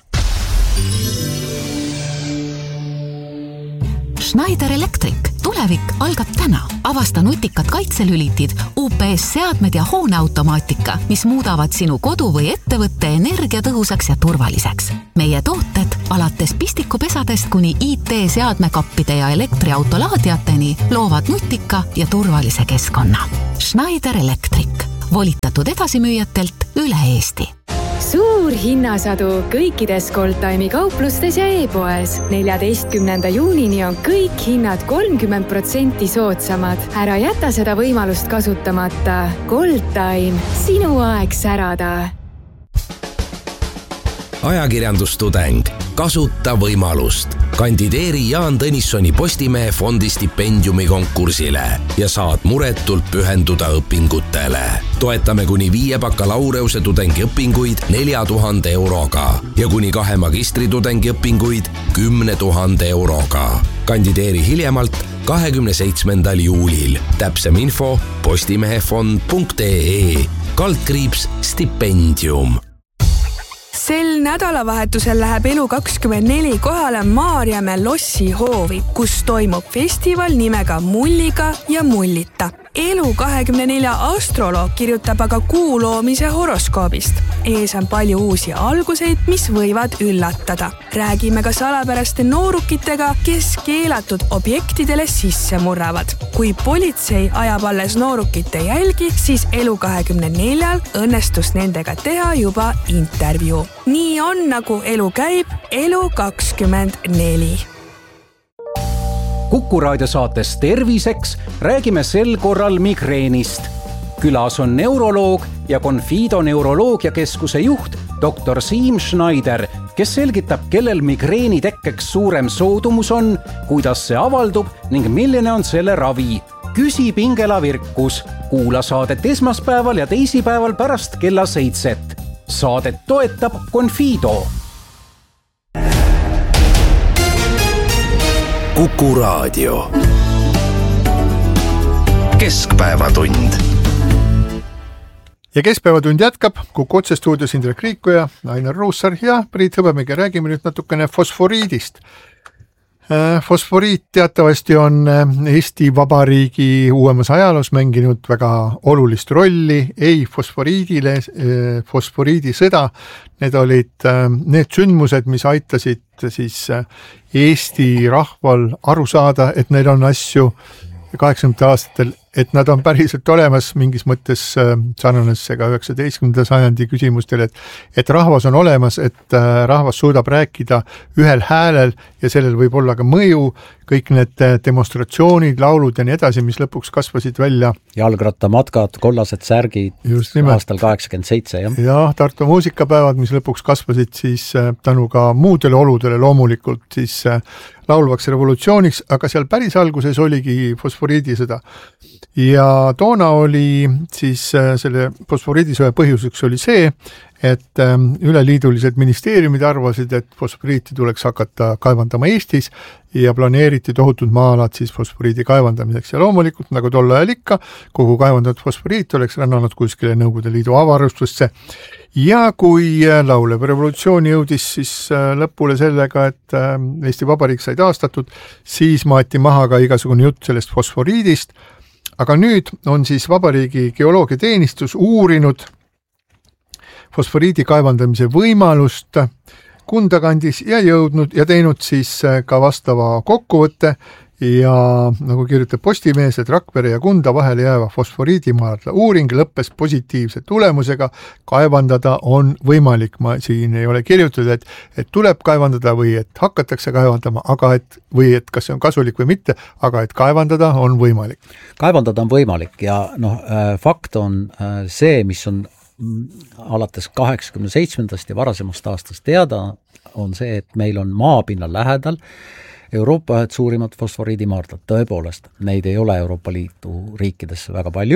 Schneider Electric. Tulevik algab täna. Avasta nutikad kaitselülitid, U P S-seadmed ja hooneautomaatika, mis muudavad sinu kodu või ettevõtte energiatõhusaks ja turvaliseks. Meie tooted alates pistikupesadest kuni I T-seadmekappide ja elektriautolaadiateni loovad nutika ja turvalise keskkonna. Schneider Electric. Volitatud edasimüüjatelt üle Eesti. Suur hinnasadu kõikides Goldtime'i kauplustes ja e-poes. neljateistkümnenda juunini on kõik hinnad kolmkümmend protsenti soodsamad. Ära jäta seda võimalust kasutamata. Goldtime, sinu aeg särada. Ajakirjandustudeng. Kasuta võimalust. Kandideeri Jaan Tõnissoni Postimehe fondi stipendiumi konkursile ja saad muretult pühenduda õpingutele. Toetame kuni viie bakalaureuse tudengi õpinguid nelja tuhande euroga ja kuni kahe magistritudengi õpinguid kümne tuhande euroga. Kandideeri hiljemalt kahekümne seitsmendal juulil. Täpsem info postimehefond punkt ee kaldkriips stipendium. Sel nädalavahetusel läheb Elu kakskümmend neli kohale Maarjamäe Lossi hoovi, kus toimub festival nimega Mulliga ja Mullita. Elu kahekümne nelja astroloog kirjutab aga kuu loomise horoskoobist. Ees on palju uusi alguseid, mis võivad üllatada. Räägime ka salapäraste noorukitega, kes keelatud objektidele sisse murravad. Kui politsei ajab alles noorukite jälgi, siis Elu kahekümne neljal õnnestus nendega teha juba intervjuu. Nii on, nagu elu käib, Elu kakskümmend neli. Kuku raadio saates Terviseks räägime sel korral migreenist. Külas on neuroloog ja Confido neuroloogiakeskuse juht doktor Siim Schneider, kes selgitab, kellel migreeni tekkeks suurem soodumus on, kuidas see avaldub ning milline on selle ravi. Küsi Pingela Virkus. Kuula saadet esmaspäeval ja teisipäeval pärast kella seitset. Saadet toetab Confido. Kuku raadio. Keskpäevatund. Ja keskpäevatund jätkab. Kuku otsestuudios Indrek Riikoja, Ainar Ruussaar ja Priit Hõbemägi. Räägime nüüd natukene fosforiidist. Fosforiit teatavasti on Eesti Vabariigi uuemas ajaloos mänginud väga olulist rolli. Ei fosforiidile, fosforiidisõda. Need olid need sündmused, mis aitasid siis Eesti rahval aru saada, et neil on asju kaheksakümnendatel aastatel, et nad on päriselt olemas, mingis mõttes sarnanes ka üheksateistkümnenda sajandi küsimustele, et, et rahvas on olemas, et rahvas suudab rääkida ühel häälel ja sellel võib olla ka mõju, kõik need demonstratsioonid, laulud ja nii edasi, mis lõpuks kasvasid välja. Jalgrattamatkad, kollased särgid aastal kaheksakümmend seitse. Ja, ja Tartu muusikapäevad, mis lõpuks kasvasid siis tänu ka muudele oludele loomulikult siis laulvaks revolutsiooniks, aga seal päris alguses oligi fosforiidisõda. Ja toona oli siis selle fosforiidisõja põhjuseks oli see, et üleliidulised ministeeriumid arvasid, et fosforiiti tuleks hakata kaevandama Eestis ja planeeriti tohutud maa-alad siis fosforiidi kaevandamiseks. Ja loomulikult, nagu tol ajal ikka, kogu kaevandatud fosforiit oleks rännanud kuskile Nõukogude Liidu avarustusse. Ja kui laulev revolutsioon jõudis siis lõpule sellega, et Eesti Vabariik sai taastatud, siis maati maha ka igasugune jutt sellest fosforiidist. Aga nüüd on siis Vabariigi geoloogiateenistus uurinud fosforiidi kaevandamise võimalust Kundakandis ja jõudnud ja teinud siis ka vastava kokkuvõtte ja nagu kirjutab Postimees, et Rakvere ja Kunda vahele jääva fosforiidimaardla uuring lõppes positiivse tulemusega, kaevandada on võimalik. Ma siin ei ole kirjutatud, et, et tuleb kaevandada või et hakatakse kaevandama, aga et, või et kas see on kasulik või mitte, aga et kaevandada on võimalik. Kaevandada on võimalik ja noh, fakt on see, mis on alates kaheksakümne seitsmendast ja varasemast aastast teada, on see, et meil on maapinnal lähedal Euroopa ühed suurimad fosforiidimaardlad, tõepoolest, neid ei ole Euroopa Liidu riikidesse väga palju,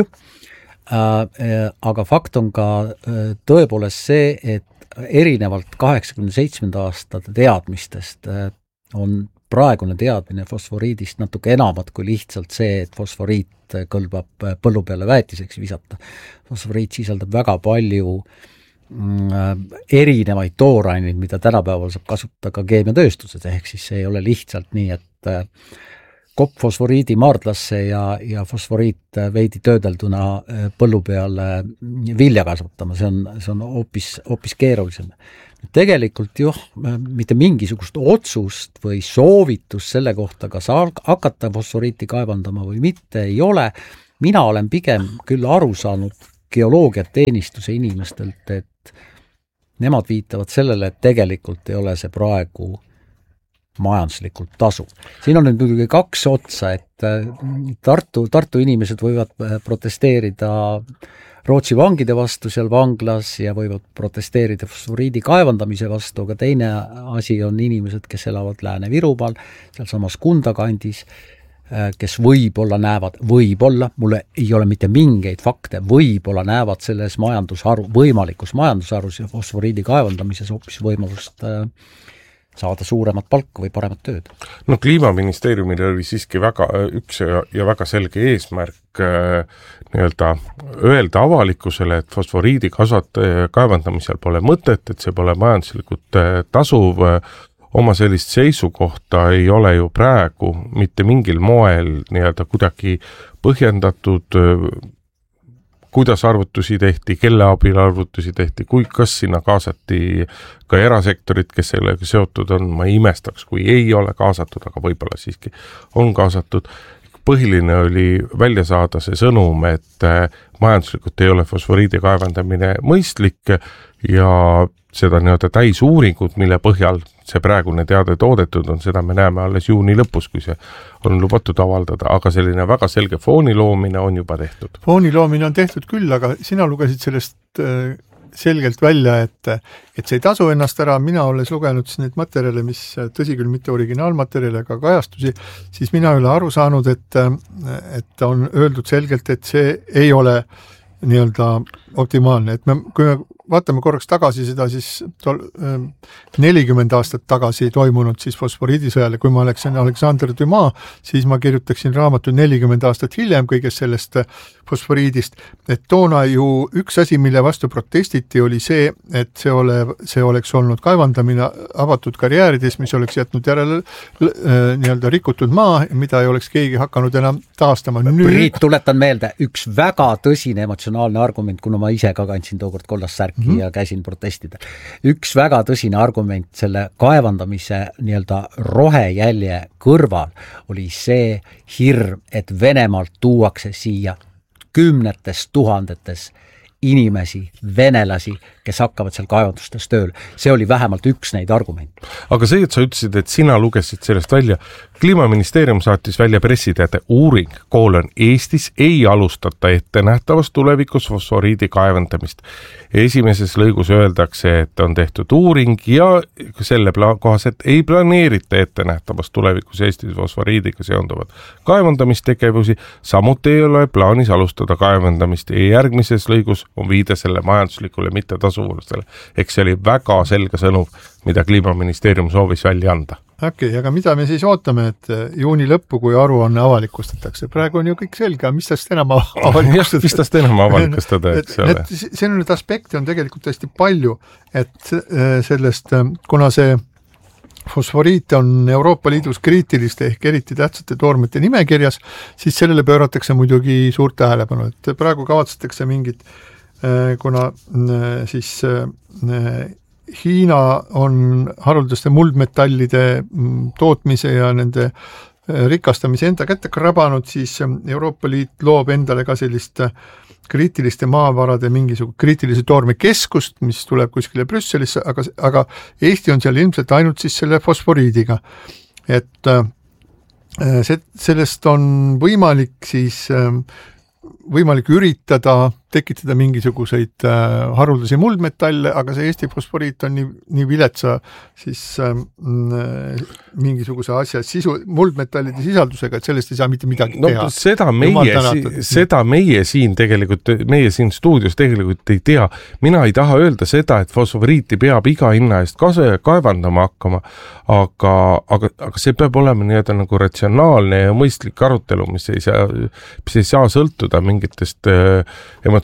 aga fakt on ka tõepoolest see, et erinevalt kaheksakümne seitsmenda aastate teadmistest on praegune teadmine fosforiidist natuke enamat kui lihtsalt see, et fosforiit kõlbab põllu peale väetiseks visata. Fosforiit sisaldab väga palju erinevaid tooraineid, mida tänapäeval saab kasutada ka keemiatööstuses, ehk siis see ei ole lihtsalt nii, et kopp fosforiidi maardlasse ja, ja fosforiit veidi töödelduna põllu peale vilja kasvatama, see on, see on hoopis, hoopis keerulisem. Tegelikult juh, mitte mingisugust otsust või soovitust selle kohta, kas hakata fosforiiti kaevandama või mitte, ei ole. Mina olen pigem küll aru saanud geoloogiateenistuse inimestelt, et nemad viitavad sellele, et tegelikult ei ole see praegu majanduslikult tasu. Siin on nüüd muidugi kaks otsa, et Tartu, Tartu inimesed võivad protesteerida Rootsi vangide vastu seal vanglas ja võivad protesteerida fosforiidi kaevandamise vastu, aga teine asi on inimesed, kes elavad Lääne-Virumaal, seal samas Kunda kandis, kes võib-olla näevad, võib-olla, mulle ei ole mitte mingeid fakte, võib-olla näevad selles majandusharu, võimalikus majandusharus ja fosforiidi kaevandamises hoopis võimalust saada suuremat palka või paremat tööd. No Kliimaministeeriumil oli siiski väga üks ja, ja väga selge eesmärk nii-öelda öelda avalikkusele, et fosforiidi kasvat- kaevandamisel pole mõtet, et see pole majanduslikult tasuv. Oma sellist seisukohta ei ole ju praegu mitte mingil moel nii-öelda kuidagi põhjendatud, kuidas arvutusi tehti, kelle abil arvutusi tehti, kui kas sinna kaasati ka erasektorit, kes sellega seotud on, ma ei imestaks, kui ei ole kaasatud, aga võib-olla siiski on kaasatud. Põhiline oli välja saada see sõnum, et majanduslikult ei ole fosforiidi kaevandamine mõistlik ja seda nii-öelda täisuuringut, mille põhjal see praegune teade toodetud on, seda me näeme alles juuni lõpus, kui see on lubatud avaldada, aga selline väga selge fooni loomine on juba tehtud. Fooni loomine on tehtud küll, aga sina lugesid sellest selgelt välja, et, et see ei tasu ennast ära, mina olles lugenud siis neid materjale, mis tõsi küll mitte originaalmaterjale, aga kajastusi, siis mina ei ole aru saanud, et, et on öeldud selgelt, et see ei ole nii-öelda optimaalne, et me, kui me vaatame korraks tagasi seda siis tol, nelikümmend aastat tagasi toimunud siis fosforiidisõjale, kui ma oleksin Alexander Dumas, siis ma kirjutaksin raamatu nelikümmend aastat hiljem kõigest sellest fosforiidist, et toona ju üks asi, mille vastu protestiti, oli see, et see, ole, see oleks olnud kaevandamine avatud karjäärides, mis oleks jätnud järele nii-öelda rikutud maa, mida ei oleks keegi hakanud enam taastama. Priit, tuletan meelde, üks väga tõsine emotsionaalne argument, kuna ma ise ka kandsin tookord kollast särki mm-hmm. ja käisin protestida. Üks väga tõsine argument selle kaevandamise nii-öelda rohejälje kõrval oli see hirm, et Venemaalt tuuakse siia kümnetes tuhandetes inimesi, venelasi, kes hakkavad seal kaevandustes tööl. See oli vähemalt üks neid argumente. Aga see, et sa ütlesid, et sina lugesid sellest välja, Kliimaministeerium saatis välja pressiteade uuring, koolon Eestis ei alustata ettenähtavast tulevikus fosforiidi kaevandamist. Esimeses lõigus öeldakse, et on tehtud uuring ja selle kohaselt ei planeerita ettenähtavast tulevikus Eestis fosforiidiga seonduvat kaevandamistegevusi, samuti ei ole plaanis alustada kaevandamist ja järgmises lõigus on viide selle majanduslikule mittetasuvusele. Eks see oli väga selge sõnum, mida Kliimaministeerium soovis välja anda. Okei, okay, aga mida me siis ootame, et juuni lõppu, kui aruanne avalikustatakse? Praegu on ju kõik selge, mis tast enam avalikustada? mis tast enam avalikustada, et see ole? See on nüüd aspekti on tegelikult hästi palju, et sellest, kuna see fosforiit on Euroopa Liidus kriitiliste ehk eriti tähtsate toormete nimekirjas, siis sellele pööratakse muidugi suurt tähelepanu, et praegu kavatsetakse mingit, kuna siis Hiina on haruldaste muldmetallide tootmise ja nende rikastamise enda kätte krabanud, siis Euroopa Liit loob endale ka sellist kriitiliste maavarade mingisugune kriitilise toorme keskust, mis tuleb kuskile Brüsselisse, aga, aga Eesti on seal ilmselt ainult siis selle fosforiidiga. Et see, sellest on võimalik siis võimalik üritada tekitada mingisuguseid äh, haruldasi muldmetalle, aga see Eesti fosforiit on nii, nii viletsa siis äh, mingisuguse asja sisu, muldmetallide sisaldusega, et sellest ei saa mitte midagi no, teha. Seda meie, si- seda meie siin tegelikult, meie siin stuudios tegelikult ei tea. Mina ei taha öelda seda, et fosforiiti peab iga hinna eest kase, kaevandama hakkama, aga, aga, aga see peab olema nii-öelda nagu ratsionaalne ja mõistlik arutelu, mis ei saa, mis ei saa sõltuda mingitest äh, emotsionaalsetest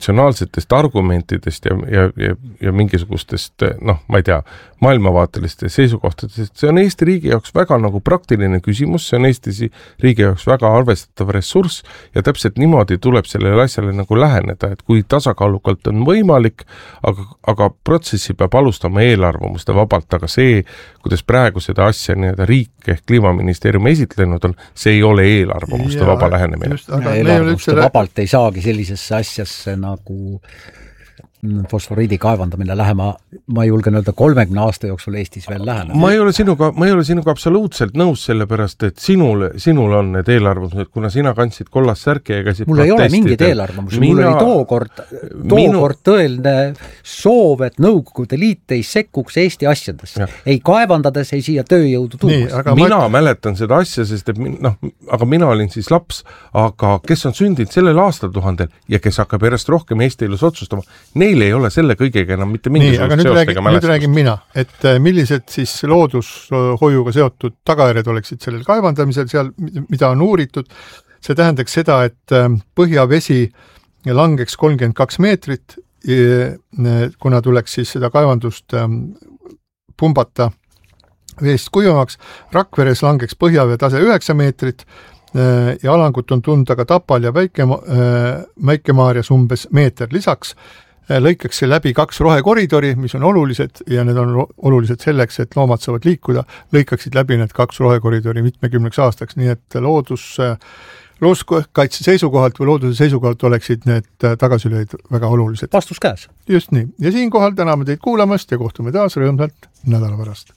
emotsionaalsetest argumentidest ja, ja, ja, ja mingisugustest, noh, ma ei tea, maailmavaatelistest seisukohtadest, see on Eesti riigi jaoks väga nagu praktiline küsimus, see on Eesti riigi jaoks väga arvestatav ressurss ja täpselt niimoodi tuleb sellele asjale nagu läheneda, et kui tasakaalukalt on võimalik, aga, aga protsessi peab alustama eelarvamuste vabalt, aga see, kuidas praegu seda asja nii-öelda riik ehk Kliimaministeerium esitlenud on, see ei ole eelarvamuste vaba lähenemine. Eelarvamuste vabalt ei saagi sellisesse asjasse nagu fosforiidi kaevandamine lähema, ma julgen öelda kolmekümne aasta jooksul Eestis veel lähenema. Ma ei ole sinuga, ma ei ole sinuga absoluutselt nõus sellepärast, et sinul, sinul on need eelarvamused, kuna sina kandsid kollast särki ja käisid mul ei ole mingid eelarvamusi, mul Mina, oli tookord, tookord minu... tõeline soov, et Nõukogude Liit ei sekkuks Eesti asjadesse. Ja. Ei kaevandades, ei siia tööjõudu tuumas. Mina ma... mäletan seda asja, sest et noh, aga mina olin siis laps, aga kes on sündinud sellel aastatuhandel ja kes hakkab järjest rohkem Eesti elus otsustama, neil ei ole selle kõigega enam mitte mingisugust seostega mälestust. Nüüd räägin mina, et millised siis loodushoiuga seotud tagajärjed oleksid sellel kaevandamisel, seal, mida on uuritud. See tähendaks seda, et põhjavesi langeks kolmkümmend kaks meetrit, kuna tuleks siis seda kaevandust pumbata veest kuivamaks. Rakveres langeks põhjavee tase üheksa meetrit ja alangut on tunda ka Tapal ja Väike-Maarjas umbes meeter. Lisaks lõikaks see läbi kaks rohekoridori, mis on olulised ja need on olulised selleks, et loomad saavad liikuda, lõikaksid läbi need kaks rohekoridori mitmekümneks aastaks, nii et loodus, looduskaitse seisukohalt või looduse seisukohalt oleksid need tagasilööd väga olulised. Vastus käes. Just nii. Ja siinkohal täname teid kuulamast ja kohtume taas rõõmsalt nädala pärast.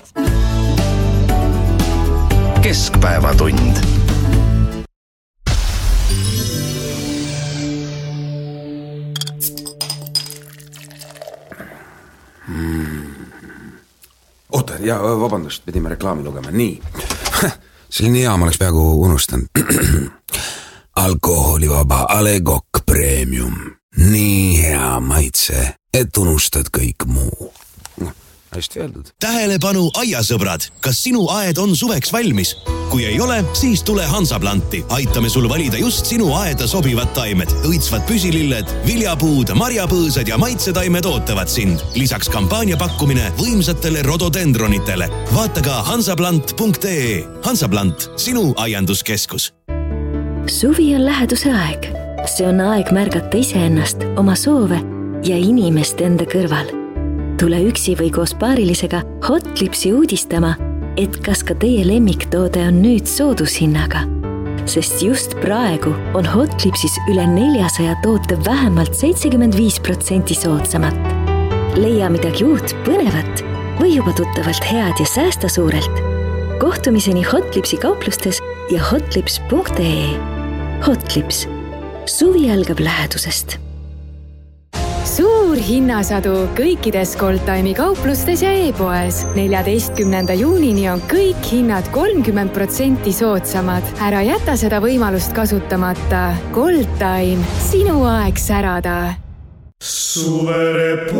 Keskpäevatund. Oota, ja vabandust, pidime reklaami lugema. Nii, selline hea, ma oleks peaaegu unustanud. Alkoholivaba A Le Coq Premium. Nii hea maitse, et unustad kõik muu. Hästi öeldud. Tähelepanu aiasõbrad, kas sinu aed on suveks valmis? Kui ei ole, siis tule Hansaplanti. Aitame sul valida just sinu aeda sobivad taimed. Õitsvad püsililled, viljapuud, marjapõõsad ja maitsetaimed ootavad sind. Lisaks kampaania pakkumine võimsatele rododendronitele. Vaata ka hansaplant punkt ee. Hansaplant, sinu aianduskeskus. Suvi on läheduse aeg. See on aeg märgata iseennast, oma soove ja inimest enda kõrval. Tule üksi või koos paarilisega Hotlipsi uudistama, et kas ka teie lemmiktoode on nüüd soodushinnaga. Sest just praegu on Hotlipsis üle neljasaja toote vähemalt seitsekümmend viis protsenti soodsamat. Leia midagi uut, põnevat või juba tuttavalt head ja säästa suurelt. Kohtumiseni Hotlipsi kauplustes ja hotlips punkt ee. Hotlips. Suvi algab lähedusest. Suur hinnasadu kõikides Goldtime'i kauplustes ja e-poes. neljateistkümnenda juunini on kõik hinnad kolmkümmend protsenti soodsamad. Ära jäta seda võimalust kasutamata. Goldtime, sinu aeg särada. Suvereporter.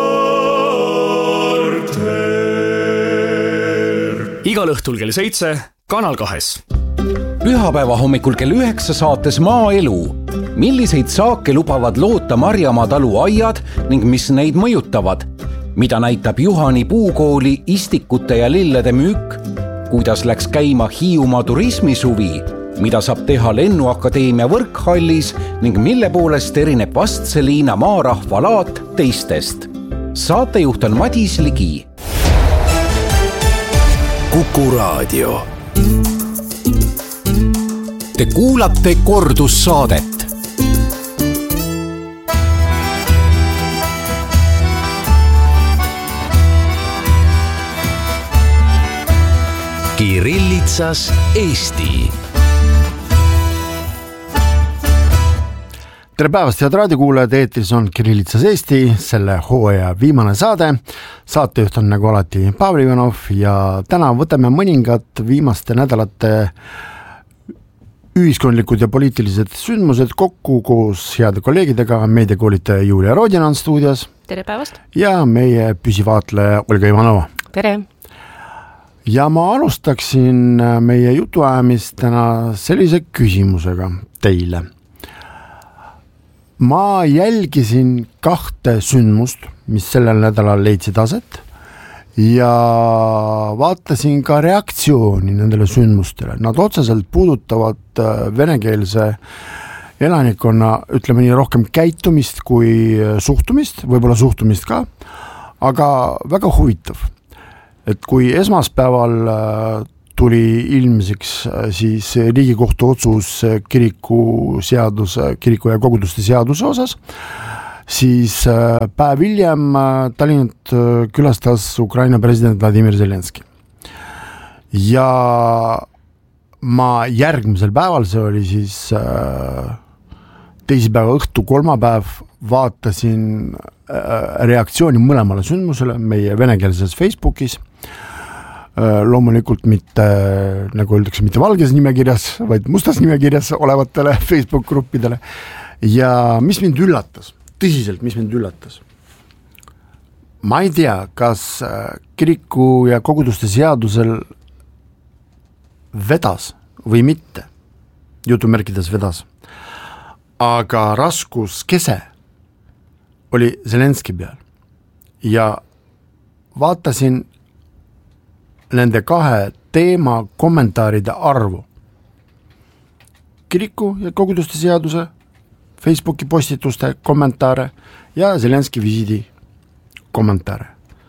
Igal õhtul kell seitse, Kanal kahes. Pühapäeva hommikul kell üheksa saates Maaelu. Milliseid saake lubavad loota Marjamaa talu aiad ning mis neid mõjutavad? Mida näitab Juhani puukooli istikute ja lillede müük? Kuidas läks käima Hiiumaa turismisuvi? Mida saab teha Lennuakadeemia võrkhallis ning mille poolest erineb Vastseliina maarahva laat teistest? Saatejuht on Madis Ligi. Kuku Raadio. Te kuulate kordussaadet. Kirillitsas Eesti. Tere päevast, head raadiokuulajad, eetris on Kirillitsas Eesti, selle hooaja viimane saade. Saatejuht on nagu alati Pavel Ivanov ja täna võtame mõningad viimaste nädalate ühiskondlikud ja poliitilised sündmused kokku koos heade kolleegidega. Meediakoolitaja Julia Rodin on stuudios. Tere päevast. Ja meie püsivaatleja Olga Ivanova. Tere. Ja ma alustaksin meie jutuajamist täna sellise küsimusega teile. ma jälgisin kahte sündmust, mis sellel nädalal leidsid aset ja vaatasin ka reaktsiooni nendele sündmustele. Nad otseselt puudutavad venekeelse elanikkonna, ütleme nii, rohkem käitumist kui suhtumist, võib-olla suhtumist ka, aga väga huvitav, et kui esmaspäeval tuli ilmsiks siis Riigikohtu otsus kiriku seaduse, kiriku ja koguduste seaduse osas, siis päev hiljem Tallinnat külastas Ukraina president Vladimir Zelenski. Ja ma järgmisel päeval, see oli siis teisipäeva õhtu kolmapäev, vaatasin reaktsiooni mõlemale sündmusele meie venekeelses Facebookis, loomulikult mitte, nagu öeldakse, mitte valges nimekirjas, vaid mustas nimekirjas olevatele Facebook gruppidele. Ja mis mind üllatas, tõsiselt, mis mind üllatas, ma ei tea, kas kiriku ja koguduste seadusel vedas või mitte, jutumärkides vedas, aga raskus kese oli Zelenski peal ja vaatasin nende kahe teema kommentaaride arvu. Kiriku ja koguduste seaduse Facebooki postituste kommentaare ja Zelenski visiidi kommentaare.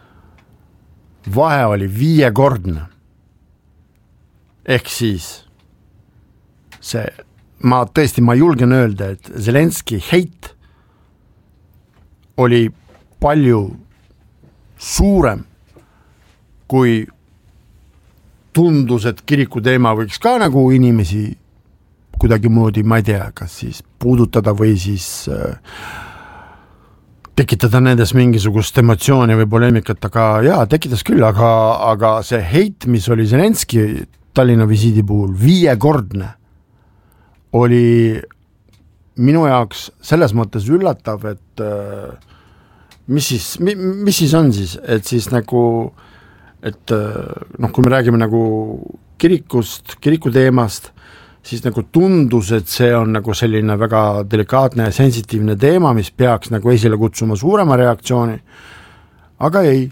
Vahe oli viiekordne. Ehk siis see, ma tõesti, ma julgen öelda, et Zelenski heit oli palju suurem, kui tundus, et kiriku teema võiks ka nagu inimesi kuidagi moodi, ma ei tea, kas siis puudutada või siis äh, tekitada nendes mingisugust emotsiooni või poleemikat, aga jaa, tekitas küll, aga, aga see heit, mis oli Zelenski Tallinna visiidi puhul viiekordne, oli minu jaoks selles mõttes üllatav, et äh, mis siis, mi, mis siis on siis, et siis nagu, et noh, kui me räägime nagu kirikust, kiriku teemast, siis nagu tundus, et see on nagu selline väga delikaatne ja sensitiivne teema, mis peaks nagu esile kutsuma suurema reaktsiooni, aga ei.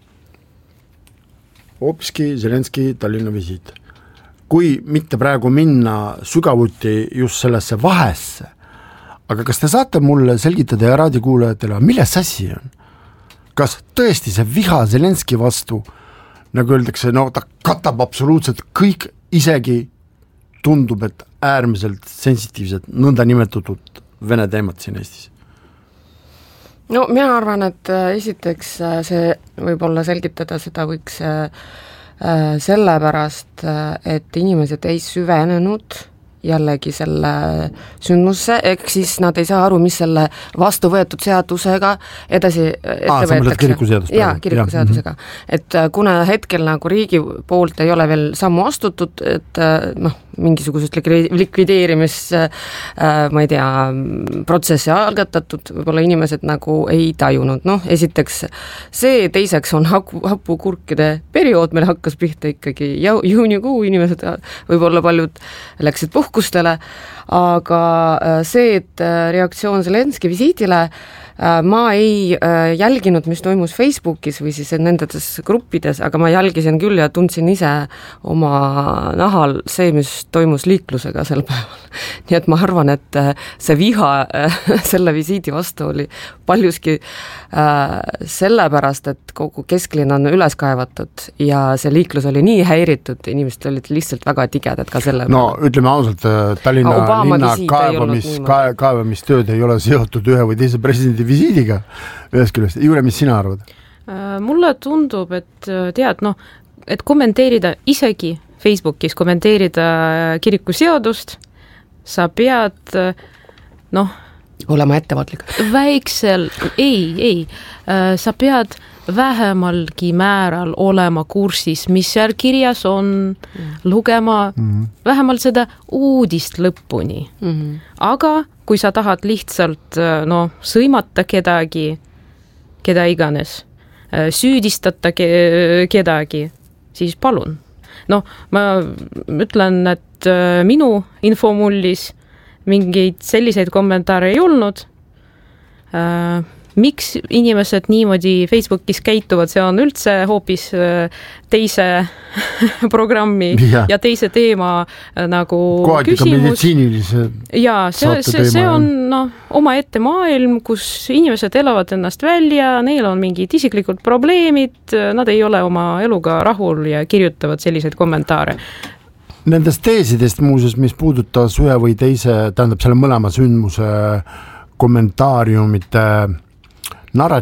Hoopiski Zelenski Tallinna visiit. Kui mitte praegu minna sügavuti just sellesse vahesse, aga kas te saate mulle selgitada ja raadiokuulajatele, milles assi on? Kas tõesti see viha Zelenski vastu, nagu öeldakse, no ta katab absoluutselt kõik, isegi tundub, et äärmiselt sensitiivsed nõnda nimetatud vene teemad siin Eestis? No mina arvan, et esiteks see võib-olla selgitada, seda võiks sellepärast, et inimesed ei süvenenud jällegi selle sündmusse, ehk siis nad ei saa aru, mis selle vastu võetud seadusega edasi ette Aa, võetakse. Kirikuseadus. Jaa, kirikuseadusega. Et kuna hetkel nagu riigi poolt ei ole veel sammu astutud, et noh, mingisugusest likvideerimis ma ei tea, protsessi algatatud, võib-olla inimesed nagu ei tajunud. Noh, esiteks see, teiseks on hapu, hapukurkide periood, meil hakkas pihta ikkagi juunikuu, inimesed võib-olla paljud läksid puhkustele, aga see, et reaktsioon Zelenski visiidile, ma ei jälginud, mis toimus Facebookis või siis nendes gruppides, aga ma jälgisin küll ja tundsin ise oma nahal see, mis toimus liiklusega sel päeval. Nii et ma arvan, et see viha selle visiidi vastu oli paljuski sellepärast, et kogu kesklinn on üles kaevatud ja see liiklus oli nii häiritud, inimesed olid lihtsalt väga tigedad ka selle no päeval. Ütleme ausalt, Tallinna Obama linna kaevamis, kae, kaevamistööd ei ole seotud ühe või teise presidendi visiidiga ühest küljest. Juure, mis sina arvad? Mulle tundub, et tead, noh, et kommenteerida isegi Facebookis, kommenteerida kirikuseadust, sa pead, noh, olema ettevaatlik. Väiksel, ei, ei, sa pead vähemalgi määral olema kursis, mis seal kirjas on, mm. lugema mm. vähemalt seda uudist lõpuni. Mm. Aga kui sa tahad lihtsalt no, sõimata kedagi, keda iganes, süüdistada kedagi, siis palun. No, ma ütlen, et minu infomullis mingeid selliseid kommentaare ei olnud, miks inimesed niimoodi Facebookis käituvad, see on üldse hoopis teise programmi ja, ja teise teema nagu kohati küsimus. Ja see, see, see on no, oma ette maailm, kus inimesed elavad ennast välja, neil on mingid isiklikud probleemid, nad ei ole oma eluga rahul ja kirjutavad selliseid kommentaare. Nendest teesidest muuseas, mis puudutas ühe või teise, tähendab selle mõlema sündmuse kommentaariumite narratiivi,